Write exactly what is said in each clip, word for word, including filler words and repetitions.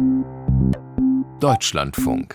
Deutschlandfunk.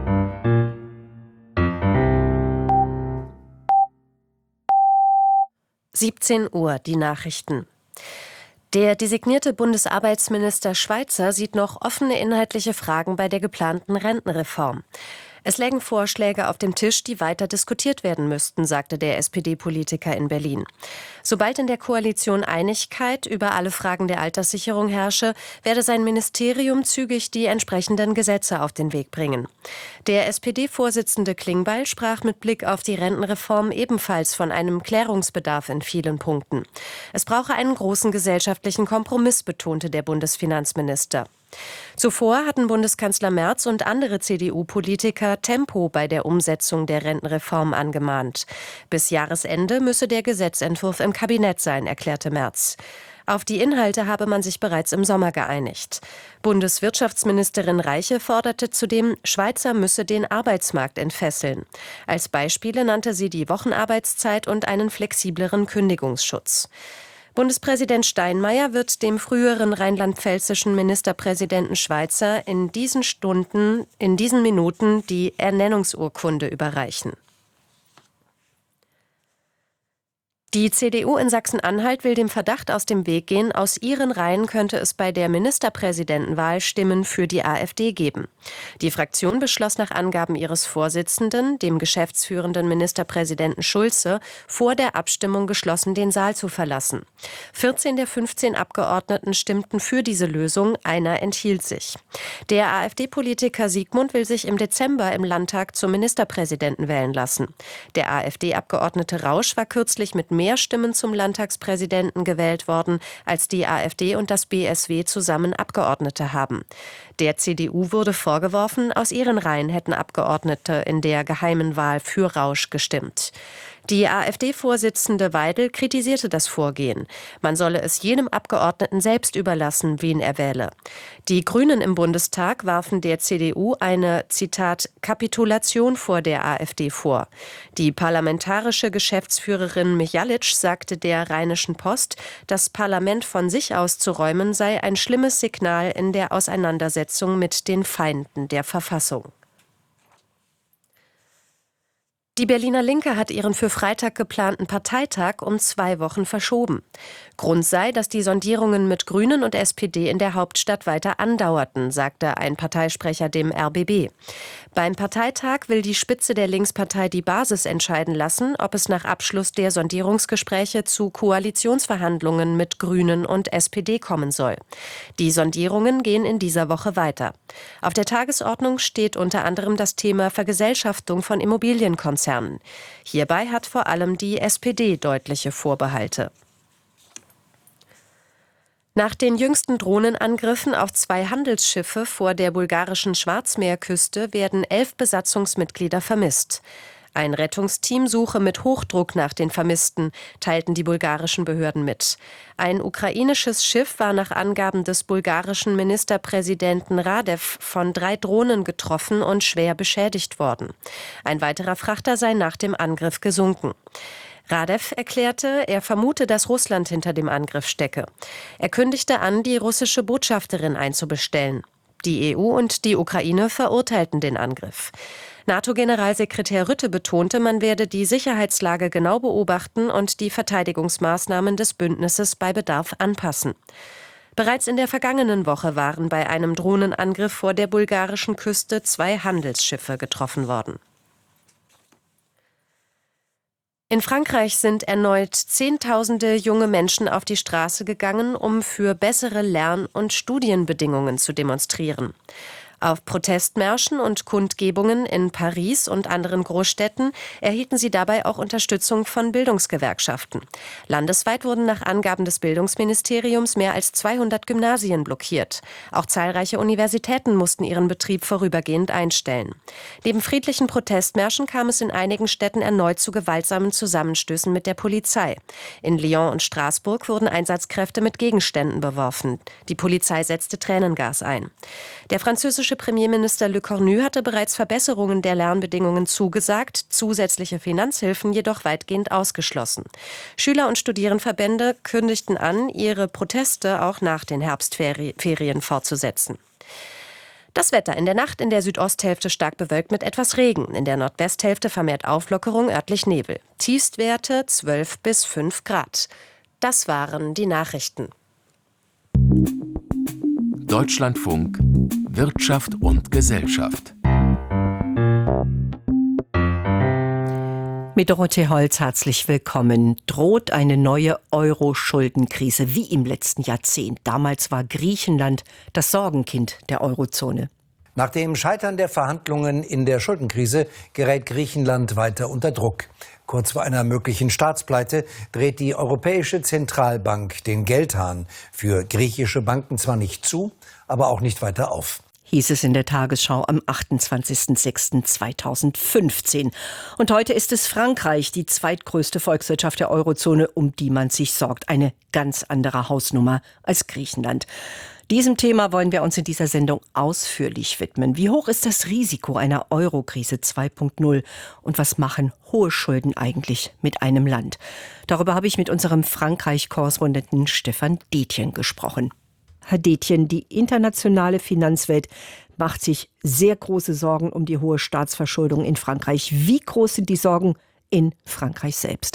siebzehn Uhr, die Nachrichten. Der designierte Bundesarbeitsminister Schweizer sieht noch offene inhaltliche Fragen bei der geplanten Rentenreform. Es lägen Vorschläge auf dem Tisch, die weiter diskutiert werden müssten, sagte der S P D-Politiker in Berlin. Sobald in der Koalition Einigkeit über alle Fragen der Alterssicherung herrsche, werde sein Ministerium zügig die entsprechenden Gesetze auf den Weg bringen. Der S P D-Vorsitzende Klingbeil sprach mit Blick auf die Rentenreform ebenfalls von einem Klärungsbedarf in vielen Punkten. Es brauche einen großen gesellschaftlichen Kompromiss, betonte der Bundesfinanzminister. Zuvor hatten Bundeskanzler Merz und andere C D U-Politiker Tempo bei der Umsetzung der Rentenreform angemahnt. Bis Jahresende müsse der Gesetzentwurf im Kabinett sein, erklärte Merz. Auf die Inhalte habe man sich bereits im Sommer geeinigt. Bundeswirtschaftsministerin Reiche forderte zudem, Schweizer müsse den Arbeitsmarkt entfesseln. Als Beispiele nannte sie die Wochenarbeitszeit und einen flexibleren Kündigungsschutz. Bundespräsident Steinmeier wird dem früheren rheinland-pfälzischen Ministerpräsidenten Schweizer in diesen Stunden, in diesen Minuten die Ernennungsurkunde überreichen. Die C D U in Sachsen-Anhalt will dem Verdacht aus dem Weg gehen, aus ihren Reihen könnte es bei der Ministerpräsidentenwahl Stimmen für die AfD geben. Die Fraktion beschloss nach Angaben ihres Vorsitzenden, dem geschäftsführenden Ministerpräsidenten Schulze, vor der Abstimmung geschlossen den Saal zu verlassen. vierzehn der fünfzehn Abgeordneten stimmten für diese Lösung, einer enthielt sich. Der AfD-Politiker Siegmund will sich im Dezember im Landtag zum Ministerpräsidenten wählen lassen. Der AfD-Abgeordnete Rausch war kürzlich mit mehr Stimmen zum Landtagspräsidenten gewählt worden, als die AfD und das B S W zusammen Abgeordnete haben. Der C D U wurde vorgeworfen, aus ihren Reihen hätten Abgeordnete in der geheimen Wahl für Rausch gestimmt. Die AfD-Vorsitzende Weidel kritisierte das Vorgehen. Man solle es jedem Abgeordneten selbst überlassen, wen er wähle. Die Grünen im Bundestag warfen der C D U eine, Zitat, Kapitulation vor der AfD vor. Die parlamentarische Geschäftsführerin Michalitsch sagte der Rheinischen Post, das Parlament von sich aus zu räumen sei ein schlimmes Signal in der Auseinandersetzung mit den Feinden der Verfassung. Die Berliner Linke hat ihren für Freitag geplanten Parteitag um zwei Wochen verschoben. Grund sei, dass die Sondierungen mit Grünen und S P D in der Hauptstadt weiter andauerten, sagte ein Parteisprecher dem R B B. Beim Parteitag will die Spitze der Linkspartei die Basis entscheiden lassen, ob es nach Abschluss der Sondierungsgespräche zu Koalitionsverhandlungen mit Grünen und S P D kommen soll. Die Sondierungen gehen in dieser Woche weiter. Auf der Tagesordnung steht unter anderem das Thema Vergesellschaftung von Immobilienkonzernen. Hierbei hat vor allem die S P D deutliche Vorbehalte. Nach den jüngsten Drohnenangriffen auf zwei Handelsschiffe vor der bulgarischen Schwarzmeerküste werden elf Besatzungsmitglieder vermisst. Ein Rettungsteam suche mit Hochdruck nach den Vermissten, teilten die bulgarischen Behörden mit. Ein ukrainisches Schiff war nach Angaben des bulgarischen Ministerpräsidenten Radev von drei Drohnen getroffen und schwer beschädigt worden. Ein weiterer Frachter sei nach dem Angriff gesunken. Radev erklärte, er vermute, dass Russland hinter dem Angriff stecke. Er kündigte an, die russische Botschafterin einzubestellen. Die E U und die Ukraine verurteilten den Angriff. NATO-Generalsekretär Rutte betonte, man werde die Sicherheitslage genau beobachten und die Verteidigungsmaßnahmen des Bündnisses bei Bedarf anpassen. Bereits in der vergangenen Woche waren bei einem Drohnenangriff vor der bulgarischen Küste zwei Handelsschiffe getroffen worden. In Frankreich sind erneut Zehntausende junge Menschen auf die Straße gegangen, um für bessere Lern- und Studienbedingungen zu demonstrieren. Auf Protestmärschen und Kundgebungen in Paris und anderen Großstädten erhielten sie dabei auch Unterstützung von Bildungsgewerkschaften. Landesweit wurden nach Angaben des Bildungsministeriums mehr als zweihundert Gymnasien blockiert. Auch zahlreiche Universitäten mussten ihren Betrieb vorübergehend einstellen. Neben friedlichen Protestmärschen kam es in einigen Städten erneut zu gewaltsamen Zusammenstößen mit der Polizei. In Lyon und Straßburg wurden Einsatzkräfte mit Gegenständen beworfen. Die Polizei setzte Tränengas ein. Der französische Premierminister Le Cornu hatte bereits Verbesserungen der Lernbedingungen zugesagt, zusätzliche Finanzhilfen jedoch weitgehend ausgeschlossen. Schüler- und Studierendenverbände kündigten an, ihre Proteste auch nach den Herbstferien fortzusetzen. Das Wetter: in der Nacht in der Südosthälfte stark bewölkt mit etwas Regen, in der Nordwesthälfte vermehrt Auflockerung, örtlich Nebel. Tiefstwerte zwölf bis fünf Grad. Das waren die Nachrichten. Deutschlandfunk Wirtschaft und Gesellschaft. Mit Dorothee Holz herzlich willkommen. Droht eine neue Euro-Schuldenkrise wie im letzten Jahrzehnt. Damals war Griechenland das Sorgenkind der Eurozone. Nach dem Scheitern der Verhandlungen in der Schuldenkrise gerät Griechenland weiter unter Druck. Kurz vor einer möglichen Staatspleite dreht die Europäische Zentralbank den Geldhahn für griechische Banken zwar nicht zu, aber auch nicht weiter auf. Hieß es in der Tagesschau am achtundzwanzigsten sechsten zweitausendfünfzehn. Und heute ist es Frankreich, die zweitgrößte Volkswirtschaft der Eurozone, um die man sich sorgt. Eine ganz andere Hausnummer als Griechenland. Diesem Thema wollen wir uns in dieser Sendung ausführlich widmen. Wie hoch ist das Risiko einer Eurokrise zwei Punkt null? Und was machen hohe Schulden eigentlich mit einem Land? Darüber habe ich mit unserem Frankreich-Korrespondenten Stefan Detjen gesprochen. Herr Detjen, die internationale Finanzwelt macht sich sehr große Sorgen um die hohe Staatsverschuldung in Frankreich. Wie groß sind die Sorgen in Frankreich selbst?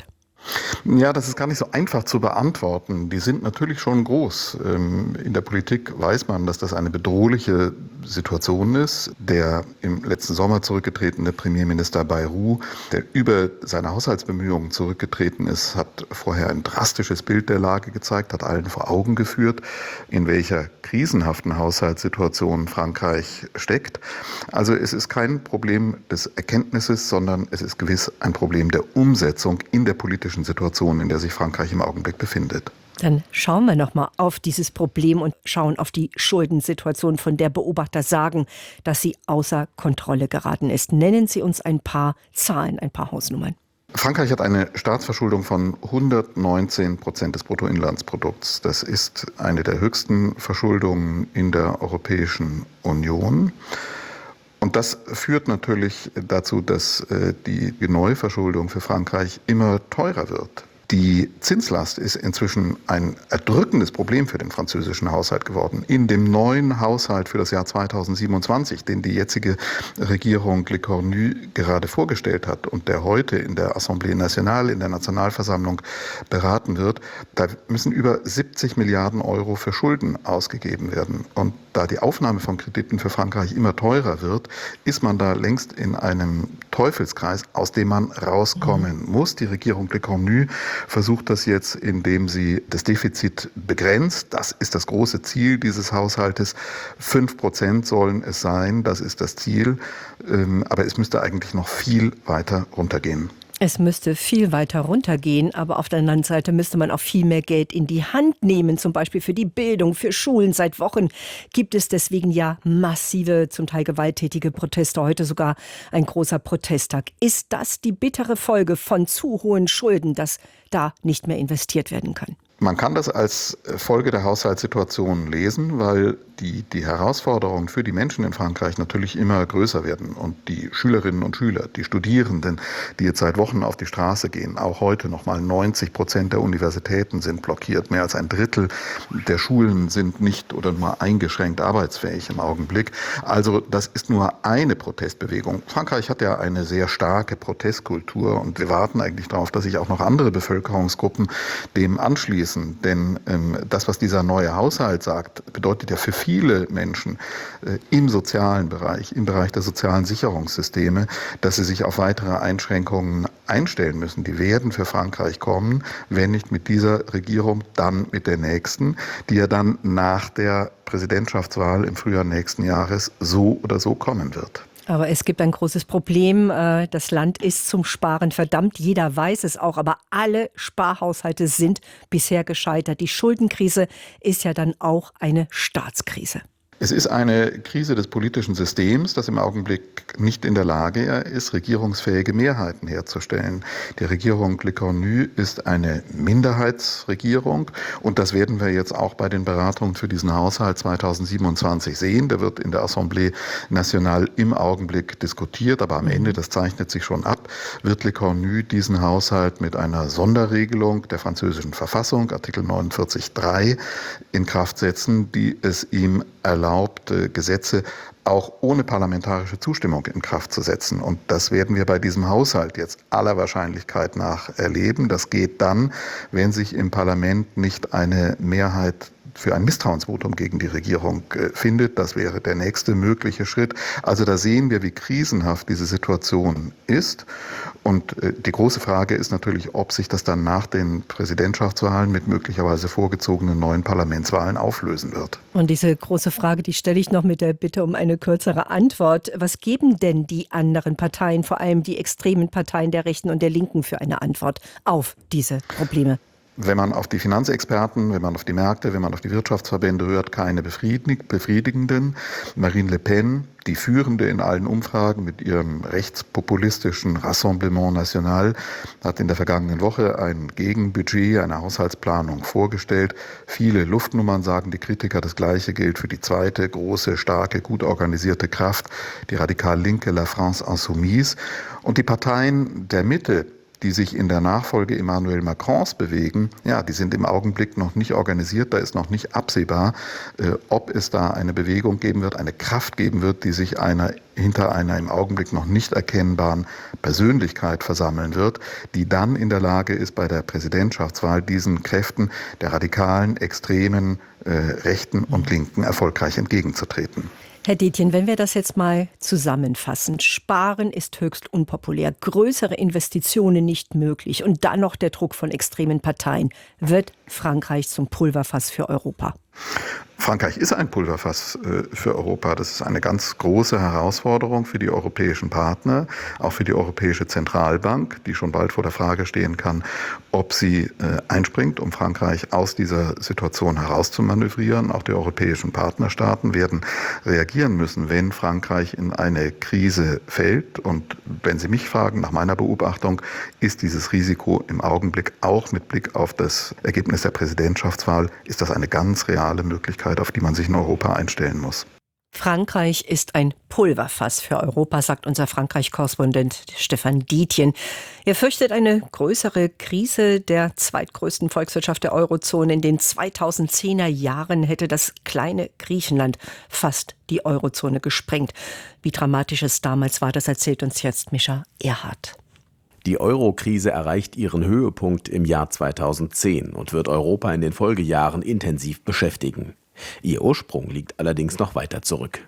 Ja, das ist gar nicht so einfach zu beantworten. Die sind natürlich schon groß. In der Politik weiß man, dass das eine bedrohliche Situation ist. Der im letzten Sommer zurückgetretene Premierminister Bayrou, der über seine Haushaltsbemühungen zurückgetreten ist, hat vorher ein drastisches Bild der Lage gezeigt, hat allen vor Augen geführt, in welcher krisenhaften Haushaltssituation Frankreich steckt. Also es ist kein Problem des Erkenntnisses, sondern es ist gewiss ein Problem der Umsetzung in der politischen Situation, in der sich Frankreich im Augenblick befindet. Dann schauen wir noch mal auf dieses Problem und schauen auf die Schuldensituation, von der Beobachter sagen, dass sie außer Kontrolle geraten ist. Nennen Sie uns ein paar Zahlen, ein paar Hausnummern. Frankreich hat eine Staatsverschuldung von hundertneunzehn Prozent des Bruttoinlandsprodukts. Das ist eine der höchsten Verschuldungen in der Europäischen Union. Und das führt natürlich dazu, dass die Neuverschuldung für Frankreich immer teurer wird. Die Zinslast ist inzwischen ein erdrückendes Problem für den französischen Haushalt geworden. In dem neuen Haushalt für das Jahr zweitausendsiebenundzwanzig, den die jetzige Regierung Le Cornu gerade vorgestellt hat und der heute in der Assemblée Nationale, in der Nationalversammlung beraten wird, da müssen über siebzig Milliarden Euro für Schulden ausgegeben werden. Und da die Aufnahme von Krediten für Frankreich immer teurer wird, ist man da längst in einem Teufelskreis, aus dem man rauskommen muss. Die Regierung Le Cornu versucht das jetzt, indem sie das Defizit begrenzt. Das ist das große Ziel dieses Haushaltes. Fünf Prozent sollen es sein, das ist das Ziel. Aber es müsste eigentlich noch viel weiter runtergehen. Es müsste viel weiter runtergehen, aber auf der anderen Seite müsste man auch viel mehr Geld in die Hand nehmen, zum Beispiel für die Bildung, für Schulen. Seit Wochen gibt es deswegen ja massive, zum Teil gewalttätige Proteste, heute sogar ein großer Protesttag. Ist das die bittere Folge von zu hohen Schulden, dass da nicht mehr investiert werden kann? Man kann das als Folge der Haushaltssituation lesen, weil die, die Herausforderungen für die Menschen in Frankreich natürlich immer größer werden. Und die Schülerinnen und Schüler, die Studierenden, die jetzt seit Wochen auf die Straße gehen, auch heute nochmal neunzig Prozent der Universitäten sind blockiert. Mehr als ein Drittel der Schulen sind nicht oder nur eingeschränkt arbeitsfähig im Augenblick. Also das ist nur eine Protestbewegung. Frankreich hat ja eine sehr starke Protestkultur und wir warten eigentlich darauf, dass sich auch noch andere Bevölkerungsgruppen dem anschließen. Denn ähm, das, was dieser neue Haushalt sagt, bedeutet ja für viele Menschen äh, im sozialen Bereich, im Bereich der sozialen Sicherungssysteme, dass sie sich auf weitere Einschränkungen einstellen müssen. Die werden für Frankreich kommen, wenn nicht mit dieser Regierung, dann mit der nächsten, die ja dann nach der Präsidentschaftswahl im Frühjahr nächsten Jahres so oder so kommen wird. Aber es gibt ein großes Problem. Das Land ist zum Sparen verdammt. Jeder weiß es auch. Aber alle Sparhaushalte sind bisher gescheitert. Die Schuldenkrise ist ja dann auch eine Staatskrise. Es ist eine Krise des politischen Systems, das im Augenblick nicht in der Lage ist, regierungsfähige Mehrheiten herzustellen. Die Regierung Le Cornu ist eine Minderheitsregierung und das werden wir jetzt auch bei den Beratungen für diesen Haushalt zweitausendsiebenundzwanzig sehen. Der wird in der Assemblée Nationale im Augenblick diskutiert, aber am Ende, das zeichnet sich schon ab, wird Le Cornu diesen Haushalt mit einer Sonderregelung der französischen Verfassung, Artikel neunundvierzig Absatz drei, in Kraft setzen, die es ihm erlaubt, erlaubt, Gesetze auch ohne parlamentarische Zustimmung in Kraft zu setzen. Und das werden wir bei diesem Haushalt jetzt aller Wahrscheinlichkeit nach erleben. Das geht dann, wenn sich im Parlament nicht eine Mehrheit für ein Misstrauensvotum gegen die Regierung äh, findet. Das wäre der nächste mögliche Schritt. Also da sehen wir, wie krisenhaft diese Situation ist. Und äh, die große Frage ist natürlich, ob sich das dann nach den Präsidentschaftswahlen mit möglicherweise vorgezogenen neuen Parlamentswahlen auflösen wird. Und diese große Frage, die stelle ich noch mit der Bitte um eine kürzere Antwort. Was geben denn die anderen Parteien, vor allem die extremen Parteien der Rechten und der Linken, für eine Antwort auf diese Probleme? Wenn man auf die Finanzexperten, wenn man auf die Märkte, wenn man auf die Wirtschaftsverbände hört, keine befriedigenden. Marine Le Pen, die Führende in allen Umfragen mit ihrem rechtspopulistischen Rassemblement National, hat in der vergangenen Woche ein Gegenbudget, eine Haushaltsplanung vorgestellt. Viele Luftnummern, sagen die Kritiker. Das Gleiche gilt für die zweite große, starke, gut organisierte Kraft, die radikal linke La France Insoumise. Und die Parteien der Mitte, die sich in der Nachfolge Emmanuel Macrons bewegen, ja, die sind im Augenblick noch nicht organisiert. Da ist noch nicht absehbar, äh, ob es da eine Bewegung geben wird, eine Kraft geben wird, die sich einer, hinter einer im Augenblick noch nicht erkennbaren Persönlichkeit versammeln wird, die dann in der Lage ist, bei der Präsidentschaftswahl diesen Kräften der radikalen, extremen, äh, Rechten und Linken erfolgreich entgegenzutreten. Herr Detjen, wenn wir das jetzt mal zusammenfassen. Sparen ist höchst unpopulär, größere Investitionen nicht möglich und dann noch der Druck von extremen Parteien. Wird Frankreich zum Pulverfass für Europa? Frankreich ist ein Pulverfass für Europa. Das ist eine ganz große Herausforderung für die europäischen Partner, auch für die Europäische Zentralbank, die schon bald vor der Frage stehen kann, ob sie einspringt, um Frankreich aus dieser Situation herauszumanövrieren. Auch die europäischen Partnerstaaten werden reagieren müssen, wenn Frankreich in eine Krise fällt. Und wenn Sie mich fragen, nach meiner Beobachtung, ist dieses Risiko im Augenblick auch mit Blick auf das Ergebnis der Präsidentschaftswahl, ist das eine ganz reale Möglichkeit, auf die man sich in Europa einstellen muss. Frankreich ist ein Pulverfass für Europa, sagt unser Frankreich-Korrespondent Stefan Detjen. Er fürchtet eine größere Krise der zweitgrößten Volkswirtschaft der Eurozone. In den zweitausendzehner Jahren hätte das kleine Griechenland fast die Eurozone gesprengt. Wie dramatisch es damals war, das erzählt uns jetzt Mischa Erhardt. Die Euro-Krise erreicht ihren Höhepunkt im Jahr zweitausendzehn und wird Europa in den Folgejahren intensiv beschäftigen. Ihr Ursprung liegt allerdings noch weiter zurück.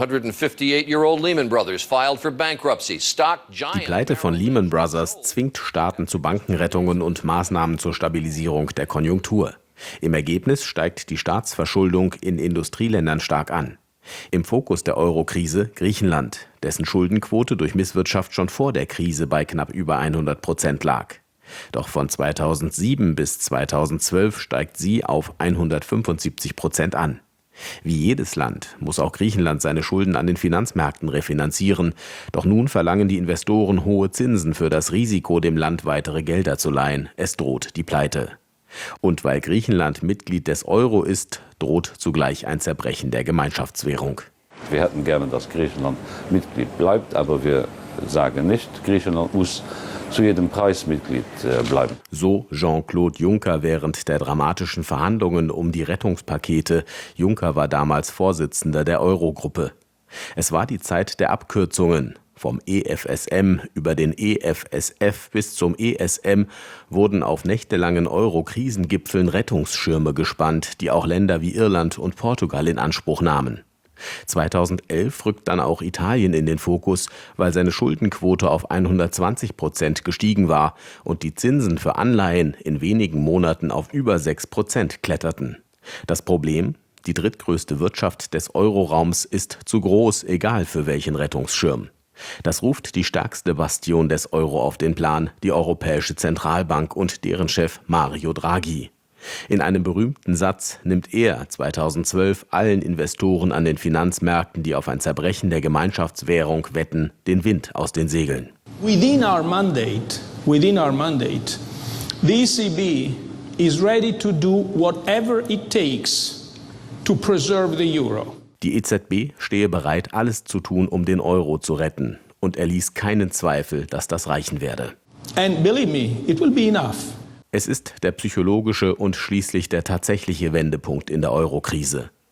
Die Pleite von Lehman Brothers zwingt Staaten zu Bankenrettungen und Maßnahmen zur Stabilisierung der Konjunktur. Im Ergebnis steigt die Staatsverschuldung in Industrieländern stark an. Im Fokus der Euro-Krise Griechenland, dessen Schuldenquote durch Misswirtschaft schon vor der Krise bei knapp über hundert Prozent lag. Doch von zweitausendsieben bis zweitausendzwölf steigt sie auf hundertfünfundsiebzig Prozent an. Wie jedes Land muss auch Griechenland seine Schulden an den Finanzmärkten refinanzieren. Doch nun verlangen die Investoren hohe Zinsen für das Risiko, dem Land weitere Gelder zu leihen. Es droht die Pleite. Und weil Griechenland Mitglied des Euro ist, droht zugleich ein Zerbrechen der Gemeinschaftswährung. Wir hätten gerne, dass Griechenland Mitglied bleibt, aber wir sagen nicht, Griechenland muss zu jedem Preis Mitglied bleiben. So Jean-Claude Juncker während der dramatischen Verhandlungen um die Rettungspakete. Juncker war damals Vorsitzender der Eurogruppe. Es war die Zeit der Abkürzungen. Vom E F S M über den E F S F bis zum E S M wurden auf nächtelangen Euro-Krisengipfeln Rettungsschirme gespannt, die auch Länder wie Irland und Portugal in Anspruch nahmen. zweitausendelf rückt dann auch Italien in den Fokus, weil seine Schuldenquote auf hundertzwanzig Prozent gestiegen war und die Zinsen für Anleihen in wenigen Monaten auf über sechs Prozent kletterten. Das Problem? Die drittgrößte Wirtschaft des Euroraums ist zu groß, egal für welchen Rettungsschirm. Das ruft die stärkste Bastion des Euro auf den Plan, die Europäische Zentralbank und deren Chef Mario Draghi. In einem berühmten Satz nimmt er zweitausendzwölf allen Investoren an den Finanzmärkten, die auf ein Zerbrechen der Gemeinschaftswährung wetten, den Wind aus den Segeln. Within our mandate, within our mandate, the E C B is ready to do whatever it takes to preserve the euro. Die E Z B stehe bereit, alles zu tun, um den Euro zu retten. Und er ließ keinen Zweifel, dass das reichen werde. And believe me, it will be enough. Es ist der psychologische und schließlich der tatsächliche Wendepunkt in der Euro-Krise.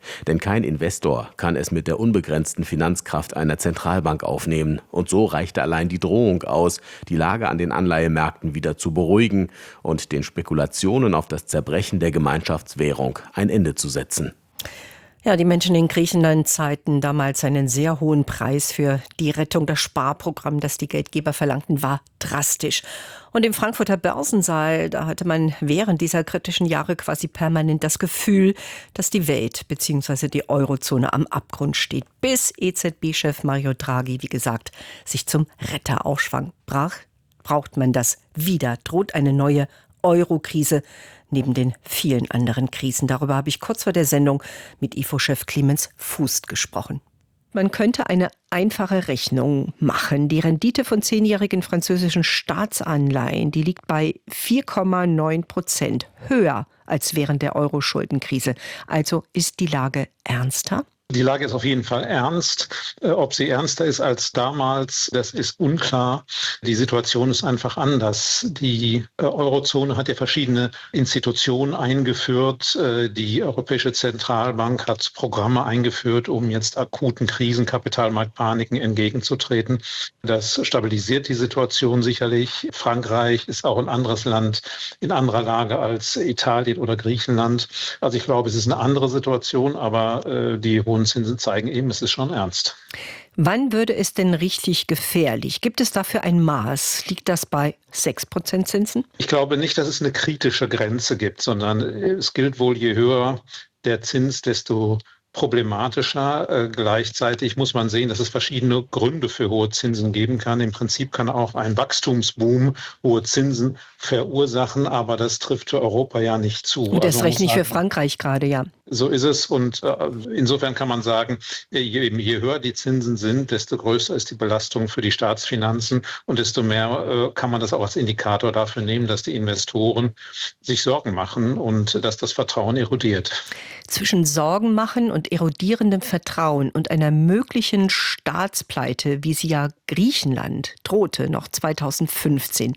Denn kein Investor kann es mit der unbegrenzten Finanzkraft einer Zentralbank aufnehmen. Und so reichte allein die Drohung aus, die Lage an den Anleihemärkten wieder zu beruhigen und den Spekulationen auf das Zerbrechen der Gemeinschaftswährung ein Ende zu setzen. Ja, die Menschen in Griechenland zahlten damals einen sehr hohen Preis für die Rettung. Das Sparprogramm, das die Geldgeber verlangten, war drastisch. Und im Frankfurter Börsensaal, da hatte man während dieser kritischen Jahre quasi permanent das Gefühl, dass die Welt bzw. die Eurozone am Abgrund steht. Bis E Z B-Chef Mario Draghi, wie gesagt, sich zum Retter aufschwang. Brach, braucht man das wieder? Droht eine neue Euro-Krise neben den vielen anderen Krisen? Darüber habe ich kurz vor der Sendung mit I F O-Chef Clemens Fußt gesprochen. Man könnte eine einfache Rechnung machen. Die Rendite von zehnjährigen französischen Staatsanleihen, die liegt bei vier Komma neun Prozent, höher als während der Euro-Schuldenkrise. Also ist die Lage ernster? Die Lage ist auf jeden Fall ernst. Ob sie ernster ist als damals, das ist unklar. Die Situation ist einfach anders. Die Eurozone hat ja verschiedene Institutionen eingeführt. Die Europäische Zentralbank hat Programme eingeführt, um jetzt akuten Krisen, Kapitalmarktpaniken entgegenzutreten. Das stabilisiert die Situation sicherlich. Frankreich ist auch ein anderes Land in anderer Lage als Italien oder Griechenland. Also ich glaube, es ist eine andere Situation, aber die hohen Zinsen zeigen eben, es ist schon ernst. Wann würde es denn richtig gefährlich? Gibt es dafür ein Maß? Liegt das bei sechs Prozent Zinsen? Ich glaube nicht, dass es eine kritische Grenze gibt, sondern es gilt wohl, je höher der Zins, desto problematischer. Äh, gleichzeitig muss man sehen, dass es verschiedene Gründe für hohe Zinsen geben kann. Im Prinzip kann auch ein Wachstumsboom hohe Zinsen verursachen, aber das trifft für Europa ja nicht zu. Und das also recht nicht sagen, für Frankreich gerade, ja. So ist es und äh, insofern kann man sagen, je, je höher die Zinsen sind, desto größer ist die Belastung für die Staatsfinanzen und desto mehr äh, kann man das auch als Indikator dafür nehmen, dass die Investoren sich Sorgen machen und dass das Vertrauen erodiert. Zwischen Sorgen machen und erodierendem Vertrauen und einer möglichen Staatspleite, wie sie ja Griechenland drohte, noch zweitausendfünfzehn.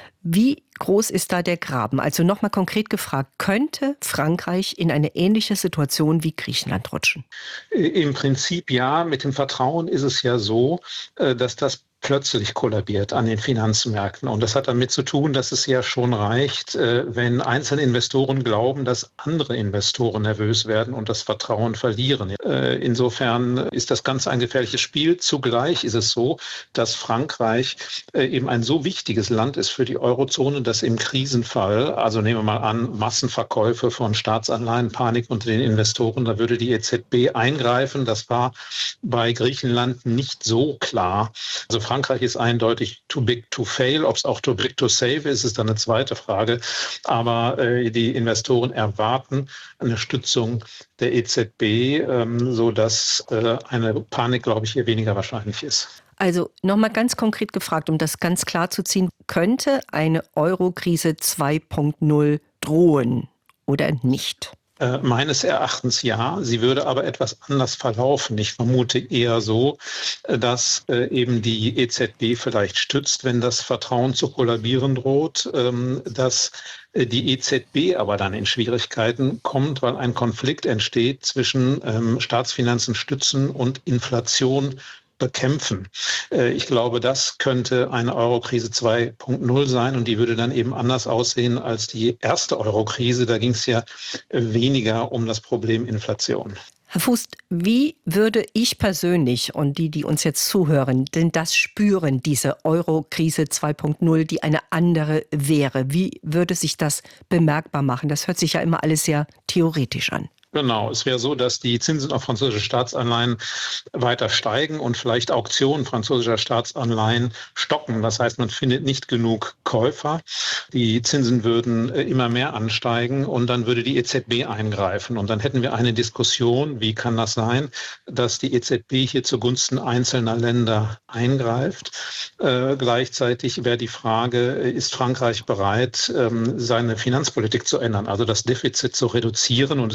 Wie groß ist da der Graben? Also nochmal konkret gefragt, könnte Frankreich in eine ähnliche Situation wie Griechenland rutschen? Im Prinzip ja. Mit dem Vertrauen ist es ja so, dass das plötzlich kollabiert an den Finanzmärkten. Und das hat damit zu tun, dass es ja schon reicht, wenn einzelne Investoren glauben, dass andere Investoren nervös werden und das Vertrauen verlieren. Insofern ist das Ganze ein gefährliches Spiel. Zugleich ist es so, dass Frankreich eben ein so wichtiges Land ist für die Eurozone, dass im Krisenfall, also nehmen wir mal an, Massenverkäufe von Staatsanleihen, Panik unter den Investoren, da würde die E Z B eingreifen. Das war bei Griechenland nicht so klar. Also Frankreich ist eindeutig too big to fail. Ob es auch too big to save ist, ist dann eine zweite Frage. Aber äh, die Investoren erwarten eine Stützung der E Z B, ähm, sodass äh, eine Panik, glaube ich, hier weniger wahrscheinlich ist. Also nochmal ganz konkret gefragt, um das ganz klar zu ziehen, könnte eine Euro-Krise zwei Punkt null drohen oder nicht? Äh, meines Erachtens ja. Sie würde aber etwas anders verlaufen. Ich vermute eher so, dass äh, eben die E Z B vielleicht stützt, wenn das Vertrauen zu kollabieren droht, ähm, dass äh, die E Z B aber dann in Schwierigkeiten kommt, weil ein Konflikt entsteht zwischen ähm, Staatsfinanzen stützen und Inflation bekämpfen. Ich glaube, das könnte eine Euro-Krise zwei Punkt null sein und die würde dann eben anders aussehen als die erste Euro-Krise. Da ging es ja weniger um das Problem Inflation. Herr Fußt, wie würde ich persönlich und die, die uns jetzt zuhören, denn das spüren, diese Euro-Krise zwei Punkt null, die eine andere wäre? Wie würde sich das bemerkbar machen? Das hört sich ja immer alles sehr theoretisch an. Genau, es wäre so, dass die Zinsen auf französische Staatsanleihen weiter steigen und vielleicht Auktionen französischer Staatsanleihen stocken. Das heißt, man findet nicht genug Käufer. Die Zinsen würden immer mehr ansteigen und dann würde die E Z B eingreifen. Und dann hätten wir eine Diskussion, wie kann das sein, dass die E Z B hier zugunsten einzelner Länder eingreift. Äh, gleichzeitig wäre die Frage, ist Frankreich bereit, ähm, seine Finanzpolitik zu ändern, also das Defizit zu reduzieren? Und es könnte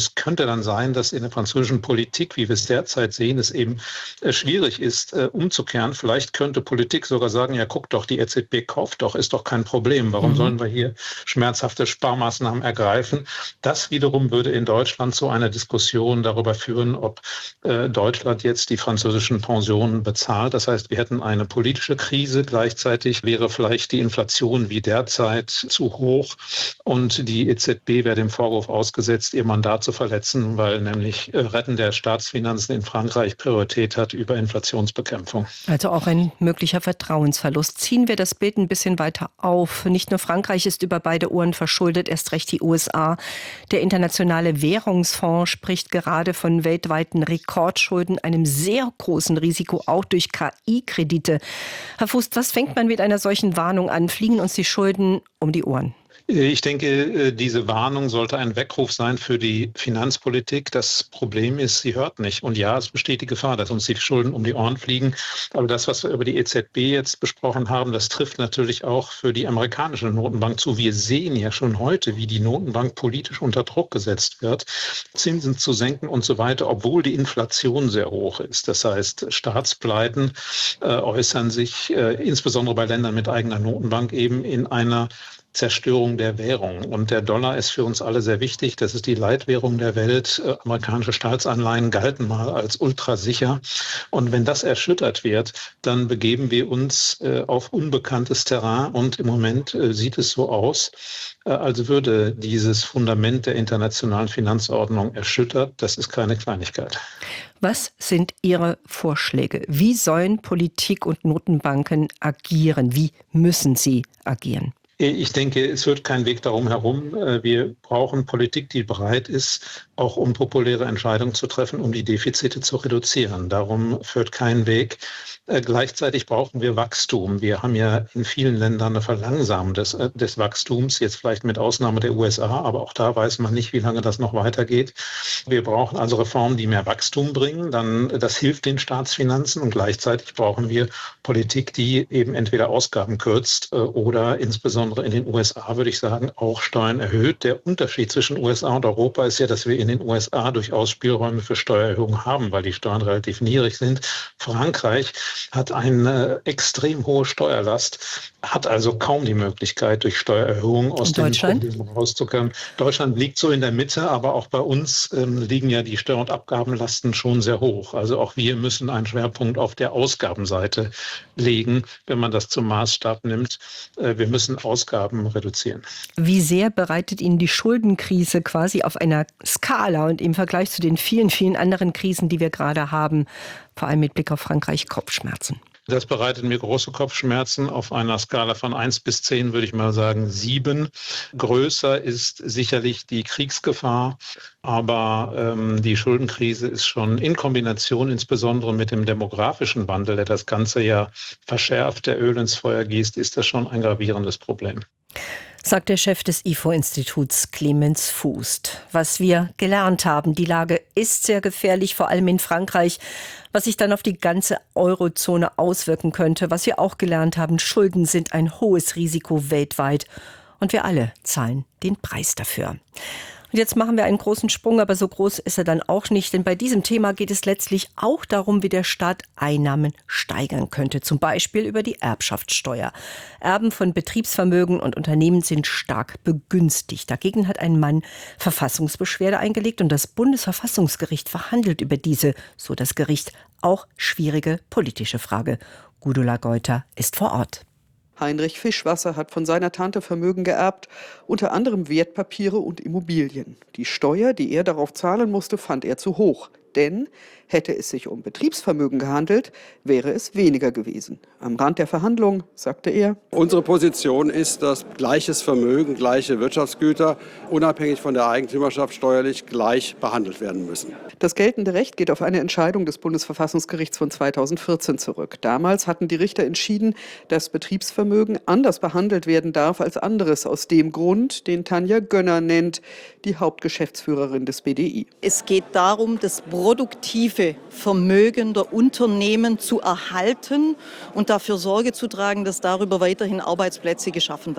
dann sein, dass in der französischen Politik, wie wir es derzeit sehen, es eben äh, schwierig ist, äh, umzukehren. Vielleicht könnte Politik sogar sagen, ja, guck doch, die E Z B kauft doch, ist doch kein Problem. Warum mhm. sollen wir hier schmerzhafte Sparmaßnahmen ergreifen? Das wiederum würde in Deutschland zu einer Diskussion darüber führen, ob äh, Deutschland jetzt die französischen Pensionen bezahlt. Das heißt, wir hätten eine politische Krise. Gleichzeitig wäre vielleicht die Inflation wie derzeit zu hoch und die E Z B wäre dem Vorwurf ausgesetzt, ihr Mandat zu verletzen, weil nämlich äh, Retten der Staatsfinanzen in Frankreich Priorität hat über Inflationsbekämpfung. Also auch ein möglicher Vertrauensverlust. Ziehen wir das Bild ein bisschen weiter auf. Nicht nur Frankreich ist über beide Ohren verschuldet, erst recht die U S A. Der Internationale Währungsfonds spricht gerade von weltweiten Rekordschulden, einem sehr großen Risiko, auch durch K I-Kredite. Herr Fußt, was fängt man mit einer solchen Warnung an? Fliegen uns die Schulden um die Ohren? Ich denke, diese Warnung sollte ein Weckruf sein für die Finanzpolitik. Das Problem ist, sie hört nicht. Und ja, es besteht die Gefahr, dass uns die Schulden um die Ohren fliegen. Aber das, was wir über die E Z B jetzt besprochen haben, das trifft natürlich auch für die amerikanische Notenbank zu. Wir sehen ja schon heute, wie die Notenbank politisch unter Druck gesetzt wird, Zinsen zu senken und so weiter, obwohl die Inflation sehr hoch ist. Das heißt, Staatspleiten äh, äußern sich äh, insbesondere bei Ländern mit eigener Notenbank eben in einer Zerstörung der Währung. Und der Dollar ist für uns alle sehr wichtig. Das ist die Leitwährung der Welt. Äh, amerikanische Staatsanleihen galten mal als ultrasicher. Und wenn das erschüttert wird, dann begeben wir uns äh, auf unbekanntes Terrain. Und im Moment äh, sieht es so aus, äh, als würde dieses Fundament der internationalen Finanzordnung erschüttert. Das ist keine Kleinigkeit. Was sind Ihre Vorschläge? Wie sollen Politik und Notenbanken agieren? Wie müssen sie agieren? Ich denke, es führt kein Weg darum herum. Wir brauchen Politik, die bereit ist, auch unpopuläre Entscheidungen zu treffen, um die Defizite zu reduzieren. Darum führt kein Weg. Gleichzeitig brauchen wir Wachstum. Wir haben ja in vielen Ländern eine Verlangsamung des, des Wachstums, jetzt vielleicht mit Ausnahme der U S A, aber auch da weiß man nicht, wie lange das noch weitergeht. Wir brauchen also Reformen, die mehr Wachstum bringen. Dann, das hilft den Staatsfinanzen und gleichzeitig brauchen wir Politik, die eben entweder Ausgaben kürzt oder insbesondere in den U S A, würde ich sagen, auch Steuern erhöht. Der Unterschied zwischen U S A und Europa ist ja, dass wir in den U S A durchaus Spielräume für Steuererhöhungen haben, weil die Steuern relativ niedrig sind. Frankreich hat eine extrem hohe Steuerlast, hat also kaum die Möglichkeit, durch Steuererhöhungen aus dem Problem rauszukommen. Deutschland liegt so in der Mitte, aber auch bei uns ähm, liegen ja die Steuer- und Abgabenlasten schon sehr hoch. Also auch wir müssen einen Schwerpunkt auf der Ausgabenseite legen, wenn man das zum Maßstab nimmt. Äh, wir müssen Ausgaben reduzieren. Wie sehr bereitet Ihnen die Schuldenkrise quasi auf einer Skala und im Vergleich zu den vielen, vielen anderen Krisen, die wir gerade haben, vor allem mit Blick auf Frankreich, Kopfschmerzen? Das bereitet mir große Kopfschmerzen. Auf einer Skala von eins bis zehn würde ich mal sagen sieben. Größer ist sicherlich die Kriegsgefahr, aber ähm, die Schuldenkrise ist schon in Kombination insbesondere mit dem demografischen Wandel, der das Ganze ja verschärft, der Öl ins Feuer gießt, ist das schon ein gravierendes Problem. Sagt der Chef des I F O-Instituts Clemens Fußt. Was wir gelernt haben, die Lage ist sehr gefährlich, vor allem in Frankreich, was sich dann auf die ganze Eurozone auswirken könnte. Was wir auch gelernt haben, Schulden sind ein hohes Risiko weltweit und wir alle zahlen den Preis dafür. Und jetzt machen wir einen großen Sprung, aber so groß ist er dann auch nicht, denn bei diesem Thema geht es letztlich auch darum, wie der Staat Einnahmen steigern könnte, zum Beispiel über die Erbschaftssteuer. Erben von Betriebsvermögen und Unternehmen sind stark begünstigt. Dagegen hat ein Mann Verfassungsbeschwerde eingelegt und das Bundesverfassungsgericht verhandelt über diese, so das Gericht, auch schwierige politische Frage. Gudula Geuter ist vor Ort. Heinrich Fischwasser hat von seiner Tante Vermögen geerbt, unter anderem Wertpapiere und Immobilien. Die Steuer, die er darauf zahlen musste, fand er zu hoch. Denn hätte es sich um Betriebsvermögen gehandelt, wäre es weniger gewesen. Am Rand der Verhandlungen sagte er: Unsere Position ist, dass gleiches Vermögen, gleiche Wirtschaftsgüter unabhängig von der Eigentümerschaft steuerlich gleich behandelt werden müssen. Das geltende Recht geht auf eine Entscheidung des Bundesverfassungsgerichts von zweitausendvierzehn zurück. Damals hatten die Richter entschieden, dass Betriebsvermögen anders behandelt werden darf als anderes, aus dem Grund, den Tanja Gönner nennt, die Hauptgeschäftsführerin des B D I. Es geht darum, das produktive Vermögen der Unternehmen zu erhalten und dafür Sorge zu tragen, dass darüber weiterhin Arbeitsplätze geschaffen werden.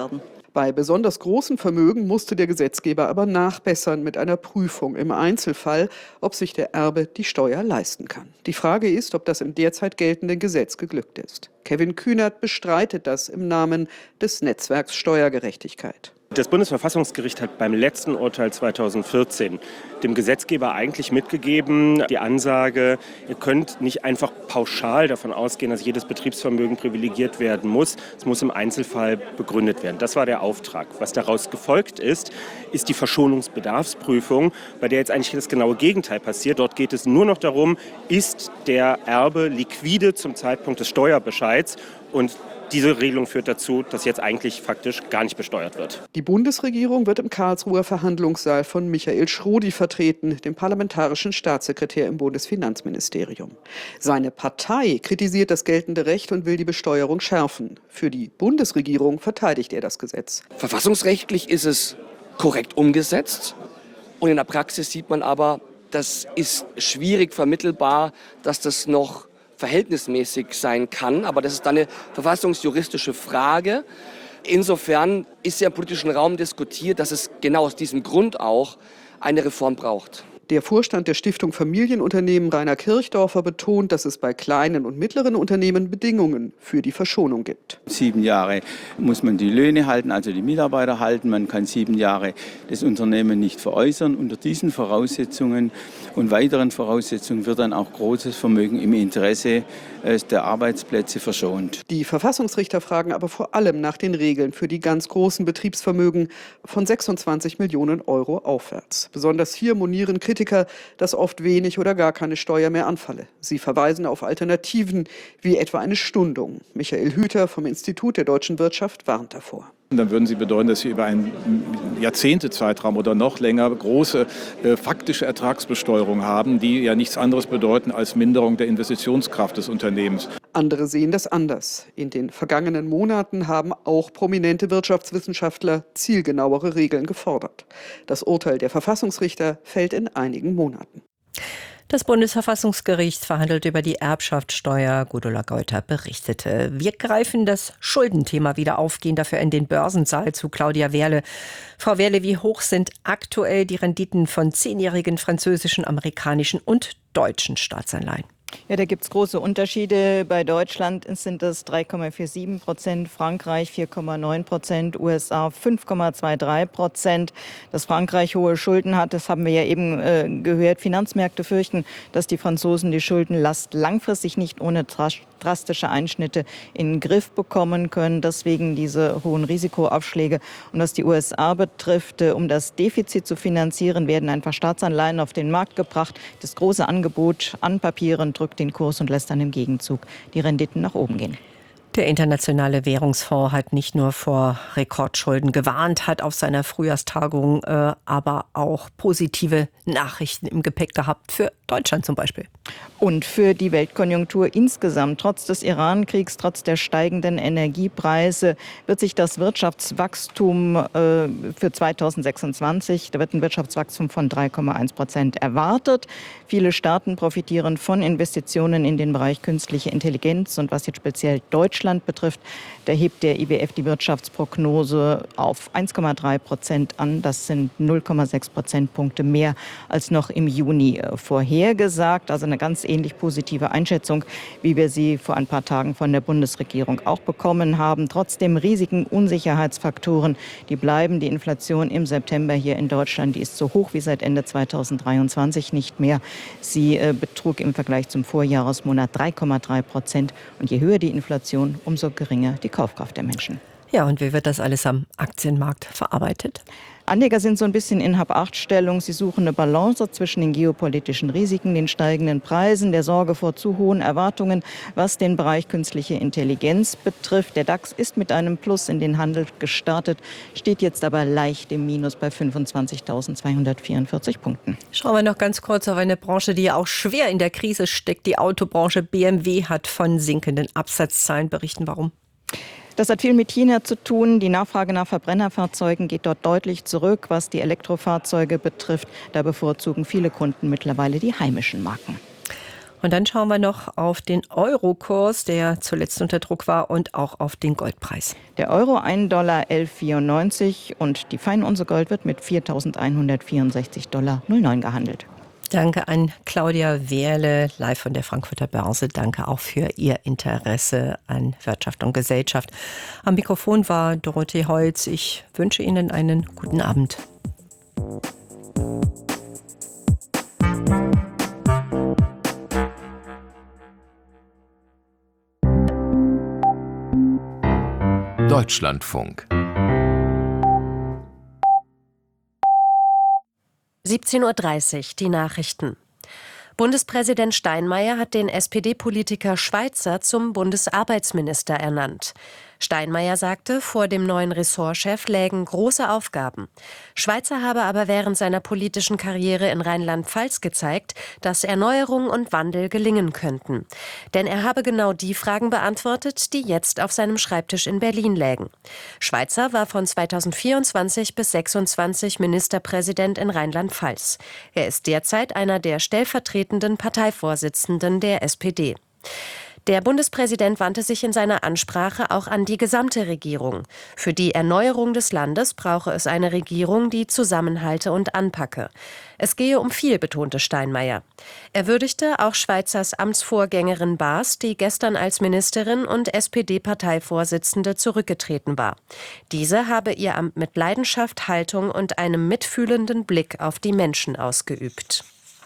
Bei besonders großen Vermögen musste der Gesetzgeber aber nachbessern mit einer Prüfung im Einzelfall, ob sich der Erbe die Steuer leisten kann. Die Frage ist, ob das im derzeit geltenden Gesetz geglückt ist. Kevin Kühnert bestreitet das im Namen des Netzwerks Steuergerechtigkeit. Das Bundesverfassungsgericht hat beim letzten Urteil zweitausendvierzehn dem Gesetzgeber eigentlich mitgegeben, die Ansage, ihr könnt nicht einfach pauschal davon ausgehen, dass jedes Betriebsvermögen privilegiert werden muss. Es muss im Einzelfall begründet werden. Das war der Auftrag. Was daraus gefolgt ist, ist die Verschonungsbedarfsprüfung, bei der jetzt eigentlich das genaue Gegenteil passiert. Dort geht es nur noch darum, ist der Erbe liquide zum Zeitpunkt des Steuerbescheids, und diese Regelung führt dazu, dass jetzt eigentlich faktisch gar nicht besteuert wird. Die Bundesregierung wird im Karlsruher Verhandlungssaal von Michael Schrodi vertreten, dem parlamentarischen Staatssekretär im Bundesfinanzministerium. Seine Partei kritisiert das geltende Recht und will die Besteuerung schärfen. Für die Bundesregierung verteidigt er das Gesetz. Verfassungsrechtlich ist es korrekt umgesetzt, und in der Praxis sieht man aber, das ist schwierig vermittelbar, dass das noch verhältnismäßig sein kann, aber das ist dann eine verfassungsjuristische Frage. Insofern ist ja im politischen Raum diskutiert, dass es genau aus diesem Grund auch eine Reform braucht. Der Vorstand der Stiftung Familienunternehmen Rainer Kirchdorfer betont, dass es bei kleinen und mittleren Unternehmen Bedingungen für die Verschonung gibt. Sieben Jahre muss man die Löhne halten, also die Mitarbeiter halten. Man kann sieben Jahre das Unternehmen nicht veräußern. Unter diesen Voraussetzungen und weiteren Voraussetzungen wird dann auch großes Vermögen im Interesse der Arbeitsplätze verschont. Die Verfassungsrichter fragen aber vor allem nach den Regeln für die ganz großen Betriebsvermögen von sechsundzwanzig Millionen Euro aufwärts. Besonders hier monieren Kritiker, dass oft wenig oder gar keine Steuer mehr anfalle. Sie verweisen auf Alternativen wie etwa eine Stundung. Michael Hüter vom Institut der deutschen Wirtschaft warnt davor. Dann würden sie bedeuten, dass wir über einen Jahrzehntezeitraum oder noch länger große äh, faktische Ertragsbesteuerung haben, die ja nichts anderes bedeuten als Minderung der Investitionskraft des Unternehmens. Andere sehen das anders. In den vergangenen Monaten haben auch prominente Wirtschaftswissenschaftler zielgenauere Regeln gefordert. Das Urteil der Verfassungsrichter fällt in einigen Monaten. Das Bundesverfassungsgericht verhandelt über die Erbschaftssteuer. Gudula Geuter berichtete. Wir greifen das Schuldenthema wieder auf, gehen dafür in den Börsensaal zu Claudia Wehrle. Frau Wehrle, wie hoch sind aktuell die Renditen von zehnjährigen französischen, amerikanischen und deutschen Staatsanleihen? Ja, da gibt es große Unterschiede. Bei Deutschland sind es drei Komma siebenundvierzig Prozent, Frankreich vier Komma neun Prozent, U S A fünf Komma zweiunddreißig Prozent. Dass Frankreich hohe Schulden hat, das haben wir ja eben äh, gehört. Finanzmärkte fürchten, dass die Franzosen die Schuldenlast langfristig nicht ohne drastische Einschnitte in den Griff bekommen können. Deswegen diese hohen Risikoaufschläge. Und was die U S A betrifft, äh, um das Defizit zu finanzieren, werden einfach Staatsanleihen auf den Markt gebracht. Das große Angebot an Papieren drückt den Kurs und lässt dann im Gegenzug die Renditen nach oben gehen. Der Internationale Währungsfonds hat nicht nur vor Rekordschulden gewarnt, hat auf seiner Frühjahrstagung äh, aber auch positive Nachrichten im Gepäck gehabt, für Deutschland zum Beispiel. Und für die Weltkonjunktur insgesamt. Trotz des Iran-Kriegs, trotz der steigenden Energiepreise wird sich das Wirtschaftswachstum äh, für zweitausendsechsundzwanzig, da wird ein Wirtschaftswachstum von drei Komma eins Prozent erwartet. Viele Staaten profitieren von Investitionen in den Bereich künstliche Intelligenz. Und was jetzt speziell Deutschland betrifft, da hebt der I W F die Wirtschaftsprognose auf eins Komma drei Prozent an. Das sind null Komma sechs Prozentpunkte mehr als noch im Juni vorhergesagt. Also eine ganz ähnlich positive Einschätzung, wie wir sie vor ein paar Tagen von der Bundesregierung auch bekommen haben. Trotzdem riesigen Unsicherheitsfaktoren, die bleiben. Die Inflation im September hier in Deutschland, die ist so hoch wie seit Ende zweitausenddreiundzwanzig nicht mehr. Sie äh, betrug im Vergleich zum Vorjahresmonat drei Komma drei Prozent. Und je höher die Inflation, umso geringer die Kaufkraft der Menschen. Ja, und wie wird das alles am Aktienmarkt verarbeitet? Anleger sind so ein bisschen in Hab-acht-Stellung. Sie suchen eine Balance zwischen den geopolitischen Risiken, den steigenden Preisen, der Sorge vor zu hohen Erwartungen, was den Bereich künstliche Intelligenz betrifft. Der DAX ist mit einem Plus in den Handel gestartet, steht jetzt aber leicht im Minus bei fünfundzwanzigtausendzweihundertvierundvierzig Punkten. Schauen wir noch ganz kurz auf eine Branche, die ja auch schwer in der Krise steckt. Die Autobranche. B M W hat von sinkenden Absatzzahlen berichten. Warum? Das hat viel mit China zu tun. Die Nachfrage nach Verbrennerfahrzeugen geht dort deutlich zurück. Was die Elektrofahrzeuge betrifft, da bevorzugen viele Kunden mittlerweile die heimischen Marken. Und dann schauen wir noch auf den Euro-Kurs, der zuletzt unter Druck war, und auch auf den Goldpreis. Der Euro ein Dollar elf vierundneunzig und die Feinunze Gold wird mit viertausendeinhundertvierundsechzig Dollar null neun gehandelt. Danke an Claudia Wehrle, live von der Frankfurter Börse. Danke auch für Ihr Interesse an Wirtschaft und Gesellschaft. Am Mikrofon war Dorothee Holz. Ich wünsche Ihnen einen guten Abend. Deutschlandfunk. siebzehn Uhr dreißig, die Nachrichten. Bundespräsident Steinmeier hat den S P D-Politiker Schweizer zum Bundesarbeitsminister ernannt. Steinmeier sagte, vor dem neuen Ressortchef lägen große Aufgaben. Schweizer habe aber während seiner politischen Karriere in Rheinland-Pfalz gezeigt, dass Erneuerung und Wandel gelingen könnten. Denn er habe genau die Fragen beantwortet, die jetzt auf seinem Schreibtisch in Berlin lägen. Schweizer war von zweitausendvierundzwanzig bis sechsundzwanzig Ministerpräsident in Rheinland-Pfalz. Er ist derzeit einer der stellvertretenden Parteivorsitzenden der S P D. Der Bundespräsident wandte sich in seiner Ansprache auch an die gesamte Regierung. Für die Erneuerung des Landes brauche es eine Regierung, die zusammenhalte und anpacke. Es gehe um viel, betonte Steinmeier. Er würdigte auch Schweizers Amtsvorgängerin Baas, die gestern als Ministerin und S P D-Parteivorsitzende zurückgetreten war. Diese habe ihr Amt mit Leidenschaft, Haltung und einem mitfühlenden Blick auf die Menschen ausgeübt.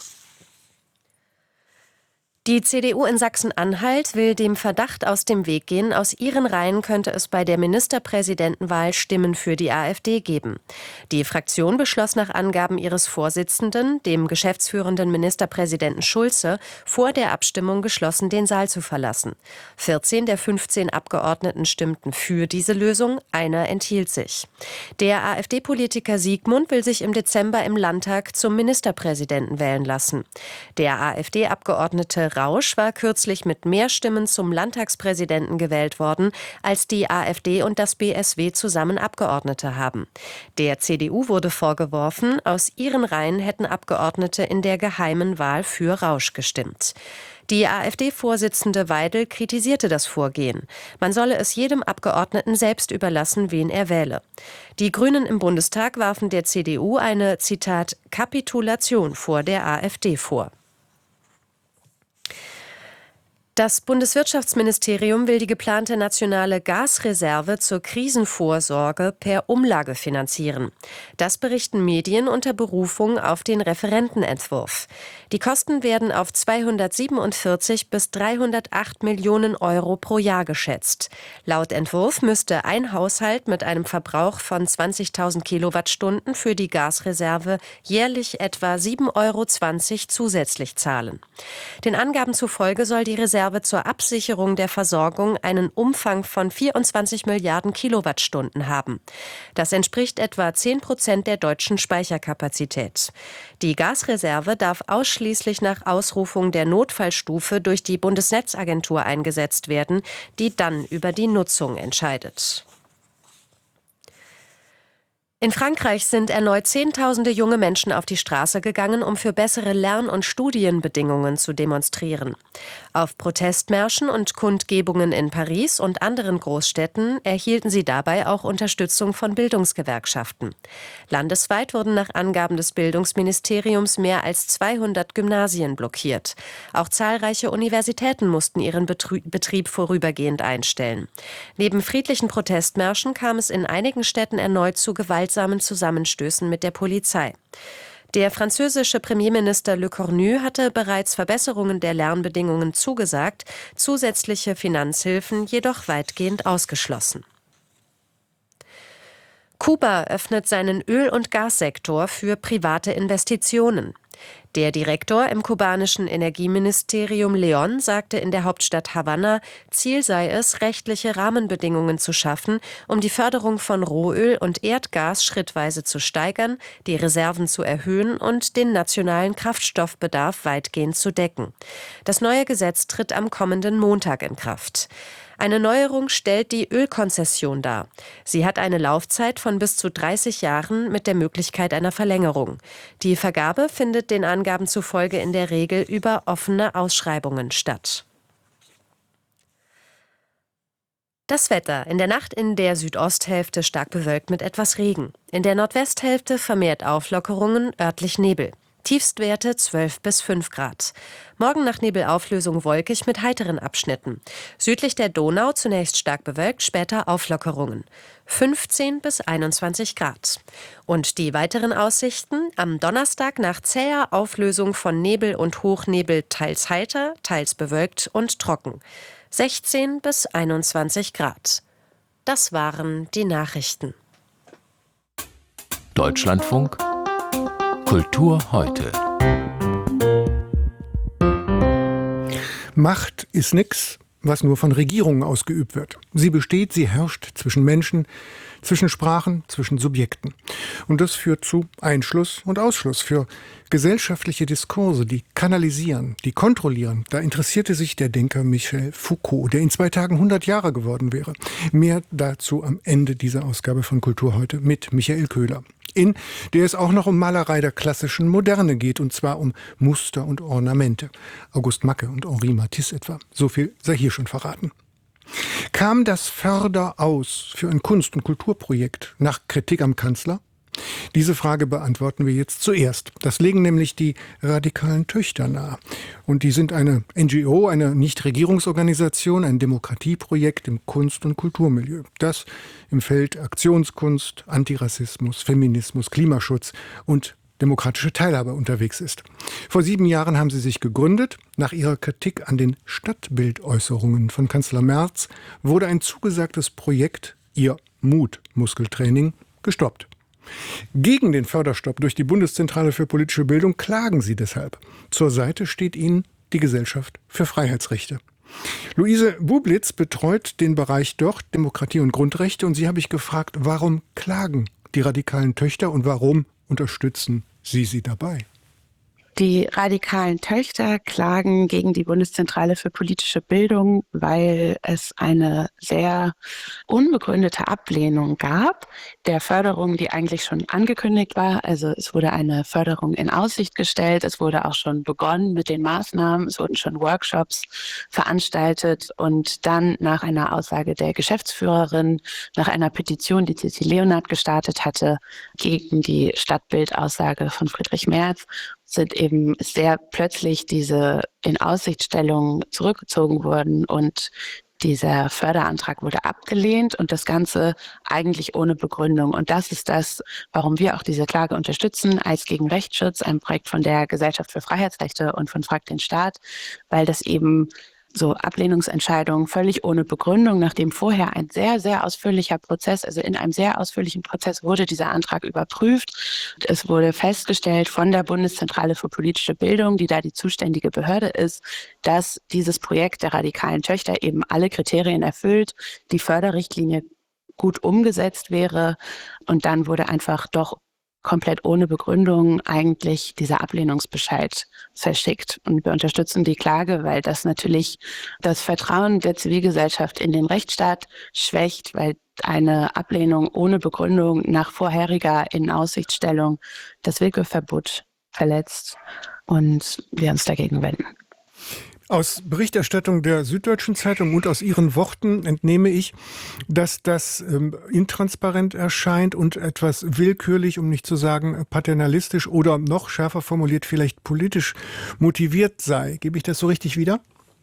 Die C D U in Sachsen-Anhalt will dem Verdacht aus dem Weg gehen, aus ihren Reihen könnte es bei der Ministerpräsidentenwahl Stimmen für die AfD geben. Die Fraktion beschloss nach Angaben ihres Vorsitzenden, dem geschäftsführenden Ministerpräsidenten Schulze, vor der Abstimmung geschlossen den Saal zu verlassen. vierzehn der fünfzehn Abgeordneten stimmten für diese Lösung, einer enthielt sich. Der AfD-Politiker Siegmund will sich im Dezember im Landtag zum Ministerpräsidenten wählen lassen. Der AfD-Abgeordnete Rausch war kürzlich mit mehr Stimmen zum Landtagspräsidenten gewählt worden, als die AfD und das B S W zusammen Abgeordnete haben. Der C D U wurde vorgeworfen, aus ihren Reihen hätten Abgeordnete in der geheimen Wahl für Rausch gestimmt. Die AfD-Vorsitzende Weidel kritisierte das Vorgehen. Man solle es jedem Abgeordneten selbst überlassen, wen er wähle. Die Grünen im Bundestag warfen der C D U eine, Zitat, Kapitulation vor der AfD vor. Das Bundeswirtschaftsministerium will die geplante nationale Gasreserve zur Krisenvorsorge per Umlage finanzieren. Das berichten Medien unter Berufung auf den Referentenentwurf. Die Kosten werden auf zweihundertsiebenundvierzig bis dreihundertacht Millionen Euro pro Jahr geschätzt. Laut Entwurf müsste ein Haushalt mit einem Verbrauch von zwanzigtausend Kilowattstunden für die Gasreserve jährlich etwa sieben Euro zwanzig zusätzlich zahlen. Den Angaben zufolge soll die Reserve zur Absicherung der Versorgung einen Umfang von vierundzwanzig Milliarden Kilowattstunden haben. Das entspricht etwa zehn Prozent der deutschen Speicherkapazität. Die Gasreserve darf ausschließlich nach Ausrufung der Notfallstufe durch die Bundesnetzagentur eingesetzt werden, die dann über die Nutzung entscheidet. In Frankreich sind erneut Zehntausende junge Menschen auf die Straße gegangen, um für bessere Lern- und Studienbedingungen zu demonstrieren. Auf Protestmärschen und Kundgebungen in Paris und anderen Großstädten erhielten sie dabei auch Unterstützung von Bildungsgewerkschaften. Landesweit wurden nach Angaben des Bildungsministeriums mehr als zweihundert Gymnasien blockiert. Auch zahlreiche Universitäten mussten ihren Betrieb vorübergehend einstellen. Neben friedlichen Protestmärschen kam es in einigen Städten erneut zu Gewalt Zusammenstößen mit der Polizei. Der französische Premierminister Le Cornu hatte bereits Verbesserungen der Lernbedingungen zugesagt, zusätzliche Finanzhilfen jedoch weitgehend ausgeschlossen. Kuba öffnet seinen Öl- und Gassektor für private Investitionen. Der Direktor im kubanischen Energieministerium Leon sagte in der Hauptstadt Havanna, Ziel sei es, rechtliche Rahmenbedingungen zu schaffen, um die Förderung von Rohöl und Erdgas schrittweise zu steigern, die Reserven zu erhöhen und den nationalen Kraftstoffbedarf weitgehend zu decken. Das neue Gesetz tritt am kommenden Montag in Kraft. Eine Neuerung stellt die Ölkonzession dar. Sie hat eine Laufzeit von bis zu dreißig Jahren mit der Möglichkeit einer Verlängerung. Die Vergabe findet den Angaben Angaben zufolge in der Regel über offene Ausschreibungen statt. Das Wetter. In der Nacht in der Südosthälfte stark bewölkt mit etwas Regen. In der Nordwesthälfte vermehrt Auflockerungen, örtlich Nebel. Tiefstwerte zwölf bis fünf Grad. Morgen nach Nebelauflösung wolkig mit heiteren Abschnitten. Südlich der Donau zunächst stark bewölkt, später Auflockerungen. fünfzehn bis einundzwanzig Grad. Und die weiteren Aussichten? Am Donnerstag nach zäher Auflösung von Nebel und Hochnebel teils heiter, teils bewölkt und trocken. sechzehn bis einundzwanzig Grad. Das waren die Nachrichten. Deutschlandfunk Kultur heute. Macht ist nix, was nur von Regierungen ausgeübt wird. Sie besteht, sie herrscht zwischen Menschen, zwischen Sprachen, zwischen Subjekten. Und das führt zu Einschluss und Ausschluss für gesellschaftliche Diskurse, die kanalisieren, die kontrollieren. Da interessierte sich der Denker Michel Foucault, der in zwei Tagen hundert Jahre geworden wäre. Mehr dazu am Ende dieser Ausgabe von Kultur heute mit Michael Köhler, in der es auch noch um Malerei der klassischen Moderne geht, und zwar um Muster und Ornamente. August Macke und Henri Matisse etwa. So viel sei hier schon verraten. Kam das Förder aus für ein Kunst- und Kulturprojekt nach Kritik am Kanzler? Diese Frage beantworten wir jetzt zuerst. Das legen nämlich die radikalen Töchter nahe. Und die sind eine N G O, eine Nichtregierungsorganisation, ein Demokratieprojekt im Kunst- und Kulturmilieu. Das im Feld Aktionskunst, Antirassismus, Feminismus, Klimaschutz und demokratische Teilhabe unterwegs ist. Vor sieben Jahren haben sie sich gegründet. Nach ihrer Kritik an den Stadtbildäußerungen von Kanzler Merz wurde ein zugesagtes Projekt, ihr Mut-Muskeltraining, gestoppt. Gegen den Förderstopp durch die Bundeszentrale für politische Bildung klagen sie deshalb. Zur Seite steht ihnen die Gesellschaft für Freiheitsrechte. Luise Bublitz betreut den Bereich dort, Demokratie und Grundrechte, und sie habe ich gefragt, warum klagen die radikalen Töchter und warum unterstützen Sie sie dabei? Die radikalen Töchter klagen gegen die Bundeszentrale für politische Bildung, weil es eine sehr unbegründete Ablehnung gab der Förderung, die eigentlich schon angekündigt war. Also es wurde eine Förderung in Aussicht gestellt, es wurde auch schon begonnen mit den Maßnahmen, es wurden schon Workshops veranstaltet und dann nach einer Aussage der Geschäftsführerin, nach einer Petition, die Cici Leonard gestartet hatte, gegen die Stadtbildaussage von Friedrich Merz, sind eben sehr plötzlich diese In-Aussichtstellungen zurückgezogen worden und dieser Förderantrag wurde abgelehnt und das Ganze eigentlich ohne Begründung. Und das ist das, warum wir auch diese Klage unterstützen, Eis gegen Rechtsschutz, ein Projekt von der Gesellschaft für Freiheitsrechte und von Frag den Staat, weil das eben so Ablehnungsentscheidungen völlig ohne Begründung, nachdem vorher ein sehr, sehr ausführlicher Prozess, also in einem sehr ausführlichen Prozess wurde dieser Antrag überprüft. Es wurde festgestellt von der Bundeszentrale für politische Bildung, die da die zuständige Behörde ist, dass dieses Projekt der radikalen Töchter eben alle Kriterien erfüllt, die Förderrichtlinie gut umgesetzt wäre und dann wurde einfach doch komplett ohne Begründung eigentlich dieser Ablehnungsbescheid verschickt. Und wir unterstützen die Klage, weil das natürlich das Vertrauen der Zivilgesellschaft in den Rechtsstaat schwächt, weil eine Ablehnung ohne Begründung nach vorheriger Inaussichtstellung das Willkürverbot verletzt und wir uns dagegen wenden. Aus Berichterstattung der Süddeutschen Zeitung und aus Ihren Worten entnehme ich, dass das ähm, intransparent erscheint und etwas willkürlich, um nicht zu sagen paternalistisch oder noch schärfer formuliert vielleicht politisch motiviert sei. Gebe ich das so richtig wieder?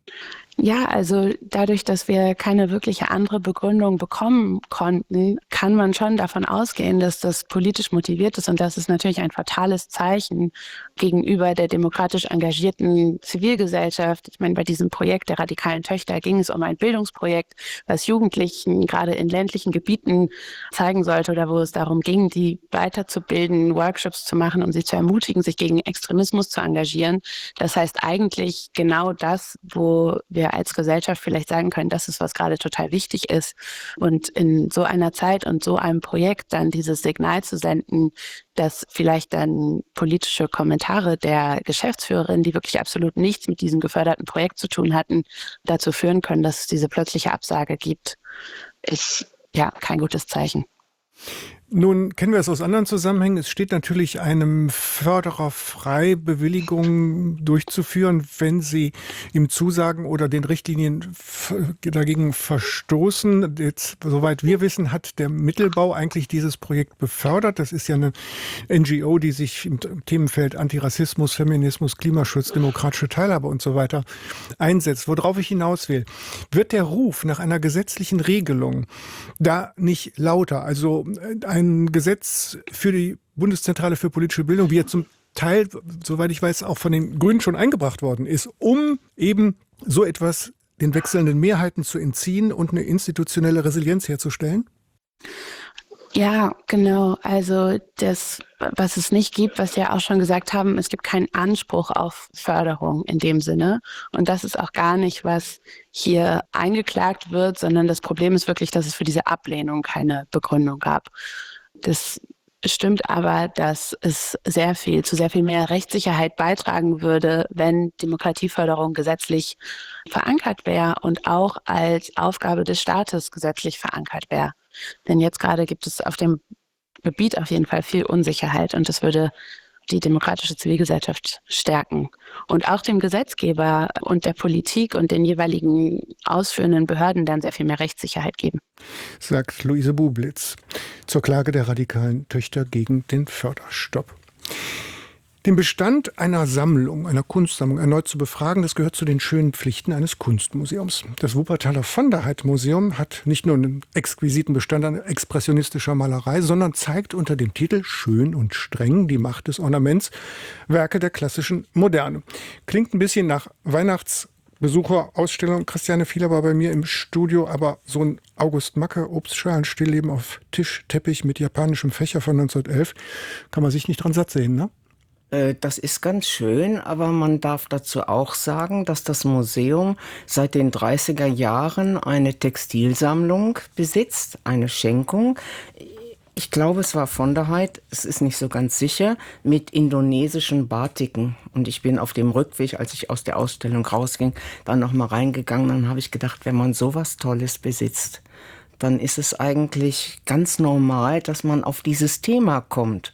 Ja, also dadurch, dass wir keine wirkliche andere Begründung bekommen konnten, kann man schon davon ausgehen, dass das politisch motiviert ist. Und das ist natürlich ein fatales Zeichen gegenüber der demokratisch engagierten Zivilgesellschaft. Ich meine, bei diesem Projekt der radikalen Töchter ging es um ein Bildungsprojekt, was Jugendlichen gerade in ländlichen Gebieten zeigen sollte oder wo es darum ging, die weiterzubilden, Workshops zu machen, um sie zu ermutigen, sich gegen Extremismus zu engagieren. Das heißt eigentlich genau das, wo wir als Gesellschaft vielleicht sagen können, das ist, was gerade total wichtig ist. Und in so einer Zeit und so einem Projekt dann dieses Signal zu senden, dass vielleicht dann politische Kommentare der Geschäftsführerin, die wirklich absolut nichts mit diesem geförderten Projekt zu tun hatten, dazu führen können, dass es diese plötzliche Absage gibt, ist ja kein gutes Zeichen. Nun kennen wir es aus anderen Zusammenhängen. Es steht natürlich einem Förderer frei, Bewilligungen durchzuführen, wenn sie ihm zusagen oder den Richtlinien dagegen verstoßen. Jetzt, soweit wir wissen, hat der Mittelbau eigentlich dieses Projekt befördert. Das ist ja eine N G O, die sich im Themenfeld Antirassismus, Feminismus, Klimaschutz, demokratische Teilhabe und so weiter einsetzt. Worauf ich hinaus will, wird der Ruf nach einer gesetzlichen Regelung da nicht lauter? Also ein Ein Gesetz für die Bundeszentrale für politische Bildung, wie er zum Teil, soweit ich weiß, auch von den Grünen schon eingebracht worden ist, um eben so etwas den wechselnden Mehrheiten zu entziehen und eine institutionelle Resilienz herzustellen? Ja, genau. Also das, was es nicht gibt, was wir auch schon gesagt haben, es gibt keinen Anspruch auf Förderung in dem Sinne. Und das ist auch gar nicht, was hier eingeklagt wird, sondern das Problem ist wirklich, dass es für diese Ablehnung keine Begründung gab. Das stimmt aber, dass es sehr viel, zu sehr viel mehr Rechtssicherheit beitragen würde, wenn Demokratieförderung gesetzlich verankert wäre und auch als Aufgabe des Staates gesetzlich verankert wäre. Denn jetzt gerade gibt es auf dem Gebiet auf jeden Fall viel Unsicherheit und das würde die demokratische Zivilgesellschaft stärken und auch dem Gesetzgeber und der Politik und den jeweiligen ausführenden Behörden dann sehr viel mehr Rechtssicherheit geben. Sagt Luise Bublitz zur Klage der radikalen Töchter gegen den Förderstopp. Den Bestand einer Sammlung, einer Kunstsammlung erneut zu befragen, das gehört zu den schönen Pflichten eines Kunstmuseums. Das Wuppertaler von der Heydt Museum hat nicht nur einen exquisiten Bestand an expressionistischer Malerei, sondern zeigt unter dem Titel Schön und streng die Macht des Ornaments Werke der klassischen Moderne. Klingt ein bisschen nach Weihnachtsbesucherausstellung. Christiane Fiedler war bei mir im Studio, aber so ein August Macke Obstschalen-Stillleben auf Tisch, Teppich mit japanischem Fächer von neunzehnhundertelf kann man sich nicht dran satt sehen, ne? Das ist ganz schön, aber man darf dazu auch sagen, dass das Museum seit den dreißiger Jahren eine Textilsammlung besitzt, eine Schenkung. Ich glaube, es war von der Heydt, es ist nicht so ganz sicher, mit indonesischen Batiken. Und ich bin auf dem Rückweg, als ich aus der Ausstellung rausging, dann noch mal reingegangen. Dann habe ich gedacht, wenn man sowas Tolles besitzt, dann ist es eigentlich ganz normal, dass man auf dieses Thema kommt.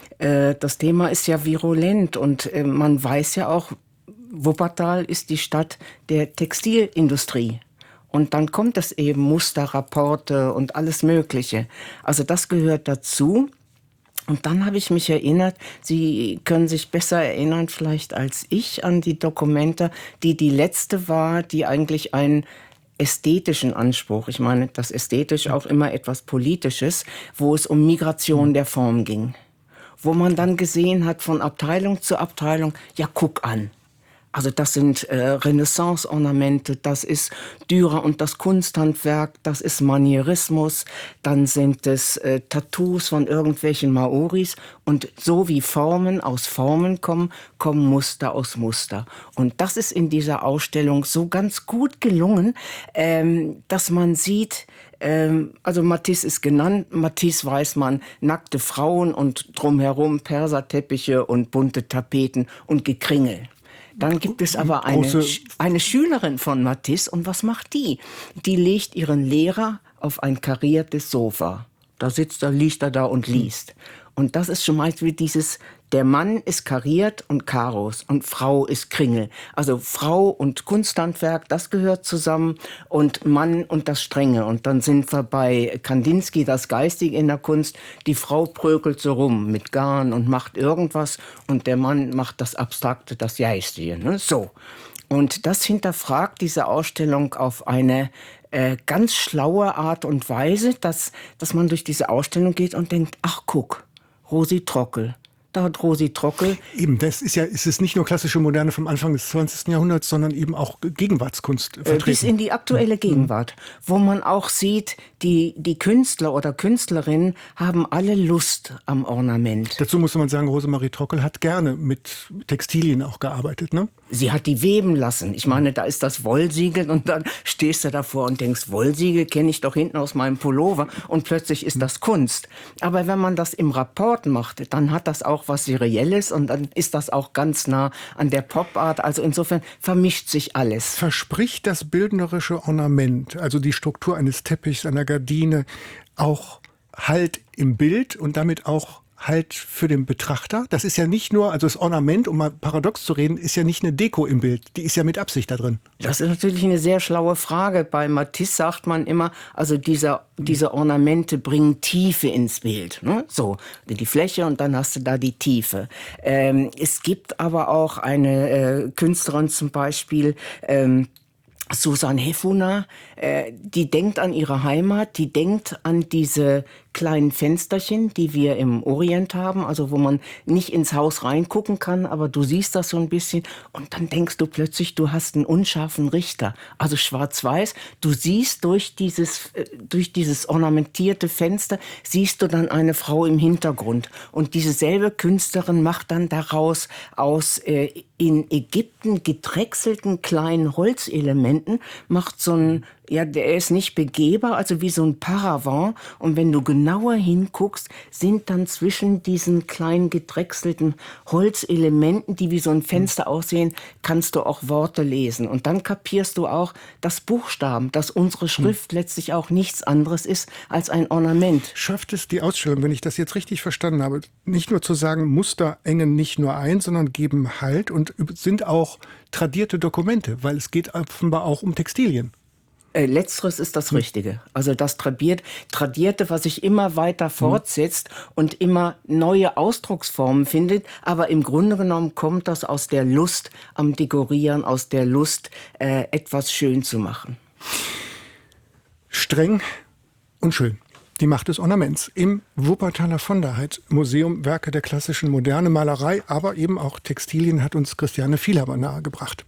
Das Thema ist ja virulent und man weiß ja auch, Wuppertal ist die Stadt der Textilindustrie. Und dann kommt es eben Musterrapporte und alles Mögliche. Also das gehört dazu. Und dann habe ich mich erinnert, Sie können sich besser erinnern vielleicht als ich an die Dokumente, die die letzte war, die eigentlich einen ästhetischen Anspruch, ich meine das ästhetisch auch immer etwas Politisches, wo es um Migration der Form ging. Wo man dann gesehen hat von Abteilung zu Abteilung, ja guck an. Also das sind äh, Renaissance-Ornamente, das ist Dürer und das Kunsthandwerk, das ist Manierismus, dann sind es äh, Tattoos von irgendwelchen Maoris und so wie Formen aus Formen kommen, kommen Muster aus Muster. Und das ist in dieser Ausstellung so ganz gut gelungen, ähm, dass man sieht, Ähm, also Matisse ist genannt, Matisse weiß man, nackte Frauen und drumherum Perserteppiche und bunte Tapeten und Gekringel. Dann gibt es aber eine, eine Schülerin von Matisse und was macht die? Die legt ihren Lehrer auf ein kariertes Sofa. Da sitzt er, liegt er da und liest. Und das ist schon mal wie dieses, der Mann ist kariert und Karos und Frau ist Kringel. Also Frau und Kunsthandwerk, das gehört zusammen und Mann und das Strenge. Und dann sind wir bei Kandinsky, das Geistige in der Kunst. Die Frau prökelt so rum mit Garn und macht irgendwas und der Mann macht das Abstrakte, das Geistige. Ne? So. Und das hinterfragt diese Ausstellung auf eine äh, ganz schlaue Art und Weise, dass, dass man durch diese Ausstellung geht und denkt, ach guck, Rosi Trockel. Da hat Rosi Trockel. Eben, das ist ja, es ist nicht nur klassische Moderne vom Anfang des zwanzigsten Jahrhunderts, sondern eben auch Gegenwartskunst vertreten. Bis in die aktuelle Gegenwart, wo man auch sieht, die, die Künstler oder Künstlerinnen haben alle Lust am Ornament. Dazu muss man sagen, Rosemarie Trockel hat gerne mit Textilien auch gearbeitet, ne? Sie hat die weben lassen. Ich meine, da ist das Wollsiegel und dann stehst du davor und denkst, Wollsiegel kenne ich doch hinten aus meinem Pullover und plötzlich ist das Kunst. Aber wenn man das im Rapport macht, dann hat das auch was Serielles und dann ist das auch ganz nah an der Popart. Also insofern vermischt sich alles. Verspricht das bildnerische Ornament, also die Struktur eines Teppichs, einer Gardine, auch Halt im Bild und damit auch Halt für den Betrachter. Das ist ja nicht nur, also das Ornament, um mal paradox zu reden, ist ja nicht eine Deko im Bild. Die ist ja mit Absicht da drin. Das ist natürlich eine sehr schlaue Frage. Bei Matisse sagt man immer, also dieser, diese Ornamente bringen Tiefe ins Bild. Ne? So, die Fläche und dann hast du da die Tiefe. Ähm, es gibt aber auch eine äh, Künstlerin zum Beispiel, ähm, Susan Hefuna, äh, die denkt an ihre Heimat, die denkt an diese kleinen Fensterchen, die wir im Orient haben, also wo man nicht ins Haus reingucken kann, aber du siehst das so ein bisschen und dann denkst du plötzlich, du hast einen unscharfen Richter, also schwarz-weiß. Du siehst durch dieses, äh, durch dieses ornamentierte Fenster, siehst du dann eine Frau im Hintergrund und diese selbe Künstlerin macht dann daraus aus äh, in Ägypten gedrechselten kleinen Holzelementen, macht so ein, ja, der ist nicht begehbar, also wie so ein Paravent. Und wenn du genauer hinguckst, sind dann zwischen diesen kleinen gedrechselten Holzelementen, die wie so ein Fenster aussehen, kannst du auch Worte lesen. Und dann kapierst du auch, dass Buchstaben, dass unsere Schrift hm. letztlich auch nichts anderes ist als ein Ornament. Schafft es die Ausstellung, wenn ich das jetzt richtig verstanden habe, nicht nur zu sagen, Muster engen nicht nur ein, sondern geben Halt und sind auch tradierte Dokumente, weil es geht offenbar auch um Textilien. Letzteres ist das Richtige. Also das Tradiert, Tradierte, was sich immer weiter fortsetzt und immer neue Ausdrucksformen findet. Aber im Grunde genommen kommt das aus der Lust am Dekorieren, aus der Lust, äh, etwas schön zu machen. Streng und schön. Die Macht des Ornaments. Im Wuppertaler von der Heydt Museum Werke der klassischen moderne Malerei, aber eben auch Textilien hat uns Christiane Vielhaber nahegebracht.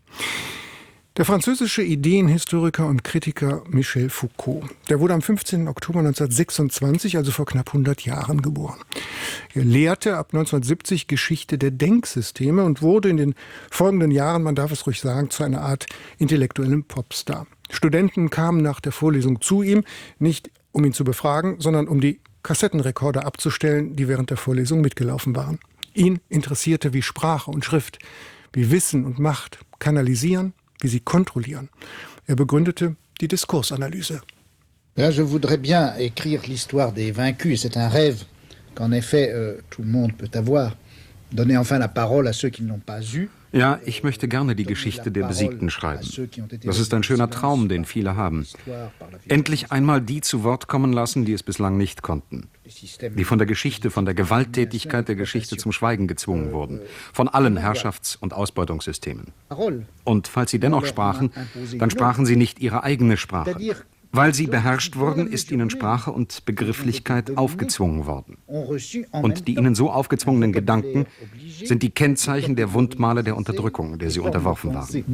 Der französische Ideenhistoriker und Kritiker Michel Foucault, der wurde am fünfzehnten Oktober neunzehnhundertsechsundzwanzig, also vor knapp hundert Jahren, geboren. Er lehrte ab neunzehnhundertsiebzig Geschichte der Denksysteme und wurde in den folgenden Jahren, man darf es ruhig sagen, zu einer Art intellektuellem Popstar. Studenten kamen nach der Vorlesung zu ihm, nicht um ihn zu befragen, sondern um die Kassettenrekorder abzustellen, die während der Vorlesung mitgelaufen waren. Ihn interessierte, wie Sprache und Schrift, wie Wissen und Macht kanalisieren, wie sie kontrollieren. Er begründete die Diskursanalyse. Ja, je voudrais bien écrire l'histoire des vaincus. C'est un rêve qu'en effet euh, tout le monde peut avoir. Donner enfin la parole à ceux qui ne l'ont pas eu. Ja, ich möchte gerne die Geschichte der Besiegten schreiben. Das ist ein schöner Traum, den viele haben. Endlich einmal die zu Wort kommen lassen, die es bislang nicht konnten. Die von der Geschichte, von der Gewalttätigkeit der Geschichte zum Schweigen gezwungen wurden. Von allen Herrschafts- und Ausbeutungssystemen. Und falls sie dennoch sprachen, dann sprachen sie nicht ihre eigene Sprache. Weil sie beherrscht wurden, ist ihnen Sprache und Begrifflichkeit aufgezwungen worden. Und die ihnen so aufgezwungenen Gedanken sind die Kennzeichen der Wundmale der Unterdrückung, der sie unterworfen waren.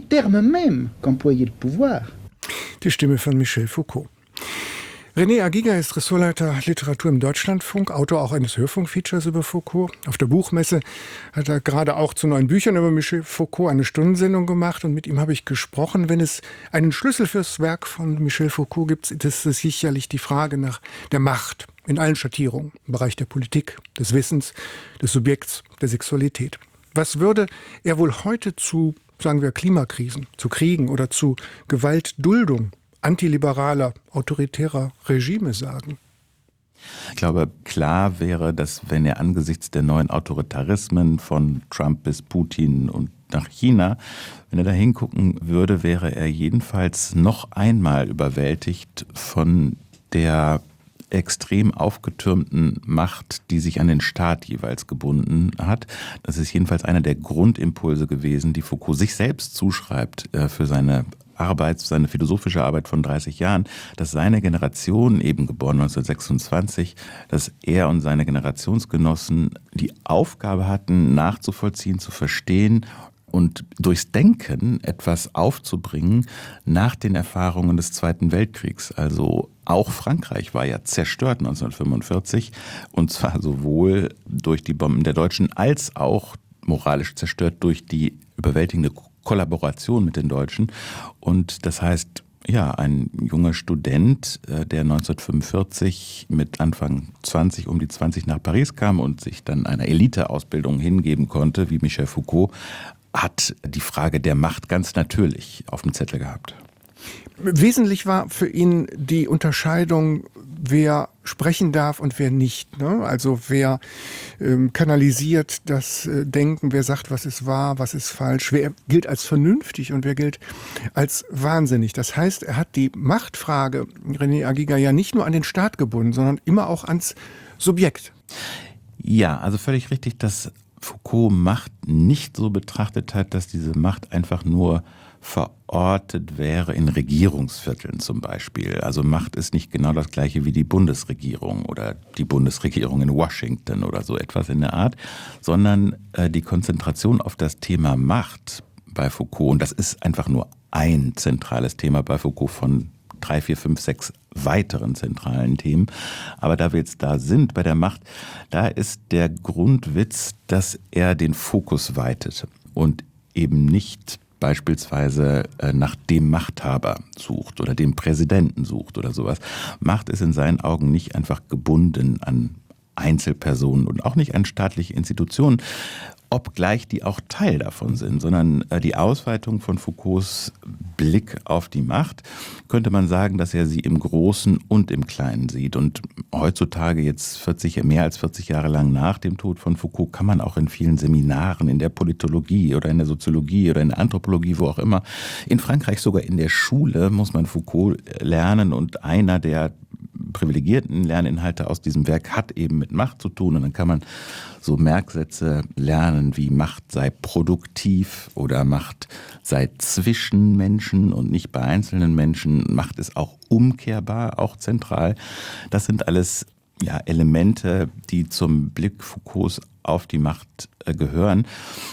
Die Stimme von Michel Foucault. René Agiga ist Ressortleiter Literatur im Deutschlandfunk, Autor auch eines Hörfunkfeatures über Foucault. Auf der Buchmesse hat er gerade auch zu neuen Büchern über Michel Foucault eine Stundensendung gemacht und mit ihm habe ich gesprochen. Wenn es einen Schlüssel fürs Werk von Michel Foucault gibt, ist es sicherlich die Frage nach der Macht in allen Schattierungen, im Bereich der Politik, des Wissens, des Subjekts, der Sexualität. Was würde er wohl heute zu, sagen wir, Klimakrisen, zu Kriegen oder zu Gewaltduldung antiliberaler, autoritärer Regime sagen? Ich glaube, klar wäre, dass wenn er angesichts der neuen Autoritarismen von Trump bis Putin und nach China, wenn er da hingucken würde, wäre er jedenfalls noch einmal überwältigt von der extrem aufgetürmten Macht, die sich an den Staat jeweils gebunden hat. Das ist jedenfalls einer der Grundimpulse gewesen, die Foucault sich selbst zuschreibt äh, für seine Arbeit, seine philosophische Arbeit von dreißig Jahren, dass seine Generation, eben geboren neunzehnhundertsechsundzwanzig, dass er und seine Generationsgenossen die Aufgabe hatten, nachzuvollziehen, zu verstehen und durchs Denken etwas aufzubringen nach den Erfahrungen des Zweiten Weltkriegs. Also auch Frankreich war ja zerstört neunzehnhundertfünfundvierzig und zwar sowohl durch die Bomben der Deutschen als auch moralisch zerstört durch die überwältigende Kollaboration mit den Deutschen. Und das heißt, ja, ein junger Student, der neunzehnhundertfünfundvierzig mit Anfang zwanzig, um die zwanzig nach Paris kam und sich dann einer Eliteausbildung hingeben konnte, wie Michel Foucault, hat die Frage der Macht ganz natürlich auf dem Zettel gehabt. Wesentlich war für ihn die Unterscheidung wer sprechen darf und wer nicht. Ne? Also wer ähm, kanalisiert das äh, Denken, wer sagt, was ist wahr, was ist falsch, wer gilt als vernünftig und wer gilt als wahnsinnig. Das heißt, er hat die Machtfrage, René Agiga, ja nicht nur an den Staat gebunden, sondern immer auch ans Subjekt. Ja, also völlig richtig, dass Foucault Macht nicht so betrachtet hat, dass diese Macht einfach nur verortet wäre in Regierungsvierteln zum Beispiel. Also Macht ist nicht genau das gleiche wie die Bundesregierung oder die Bundesregierung in Washington oder so etwas in der Art, sondern äh, die Konzentration auf das Thema Macht bei Foucault, und das ist einfach nur ein zentrales Thema bei Foucault von drei, vier, fünf, sechs weiteren zentralen Themen. Aber da wir jetzt da sind bei der Macht, da ist der Grundwitz, dass er den Fokus weitet und eben nicht beispielsweise äh, nach dem Machthaber sucht oder dem Präsidenten sucht oder sowas. Macht ist in seinen Augen nicht einfach gebunden an Einzelpersonen und auch nicht an staatliche Institutionen, obgleich die auch Teil davon sind, sondern äh, die Ausweitung von Foucaults Blick auf die Macht, könnte man sagen, dass er sie im Großen und im Kleinen sieht. Und heutzutage, jetzt vierzig, mehr als vierzig Jahre lang nach dem Tod von Foucault, kann man auch in vielen Seminaren, in der Politologie oder in der Soziologie oder in der Anthropologie, wo auch immer, in Frankreich sogar in der Schule muss man Foucault lernen, und einer der privilegierten Lerninhalte aus diesem Werk hat eben mit Macht zu tun, und dann kann man so Merksätze lernen wie Macht sei produktiv oder Macht sei zwischen Menschen und nicht bei einzelnen Menschen. Macht ist auch umkehrbar, auch zentral. Das sind alles ja, Elemente, die zum Blick Foucaults auf die Macht äh, gehören.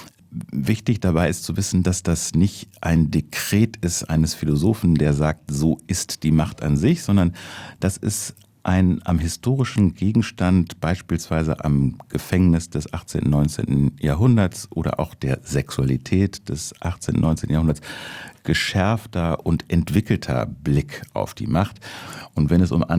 Wichtig dabei ist zu wissen, dass das nicht ein Dekret ist eines Philosophen, der sagt, so ist die Macht an sich, sondern das ist ein am historischen Gegenstand, beispielsweise am Gefängnis des achtzehnten, neunzehnten Jahrhunderts oder auch der Sexualität des achtzehnten, neunzehnten Jahrhunderts, geschärfter und entwickelter Blick auf die Macht. Und wenn es um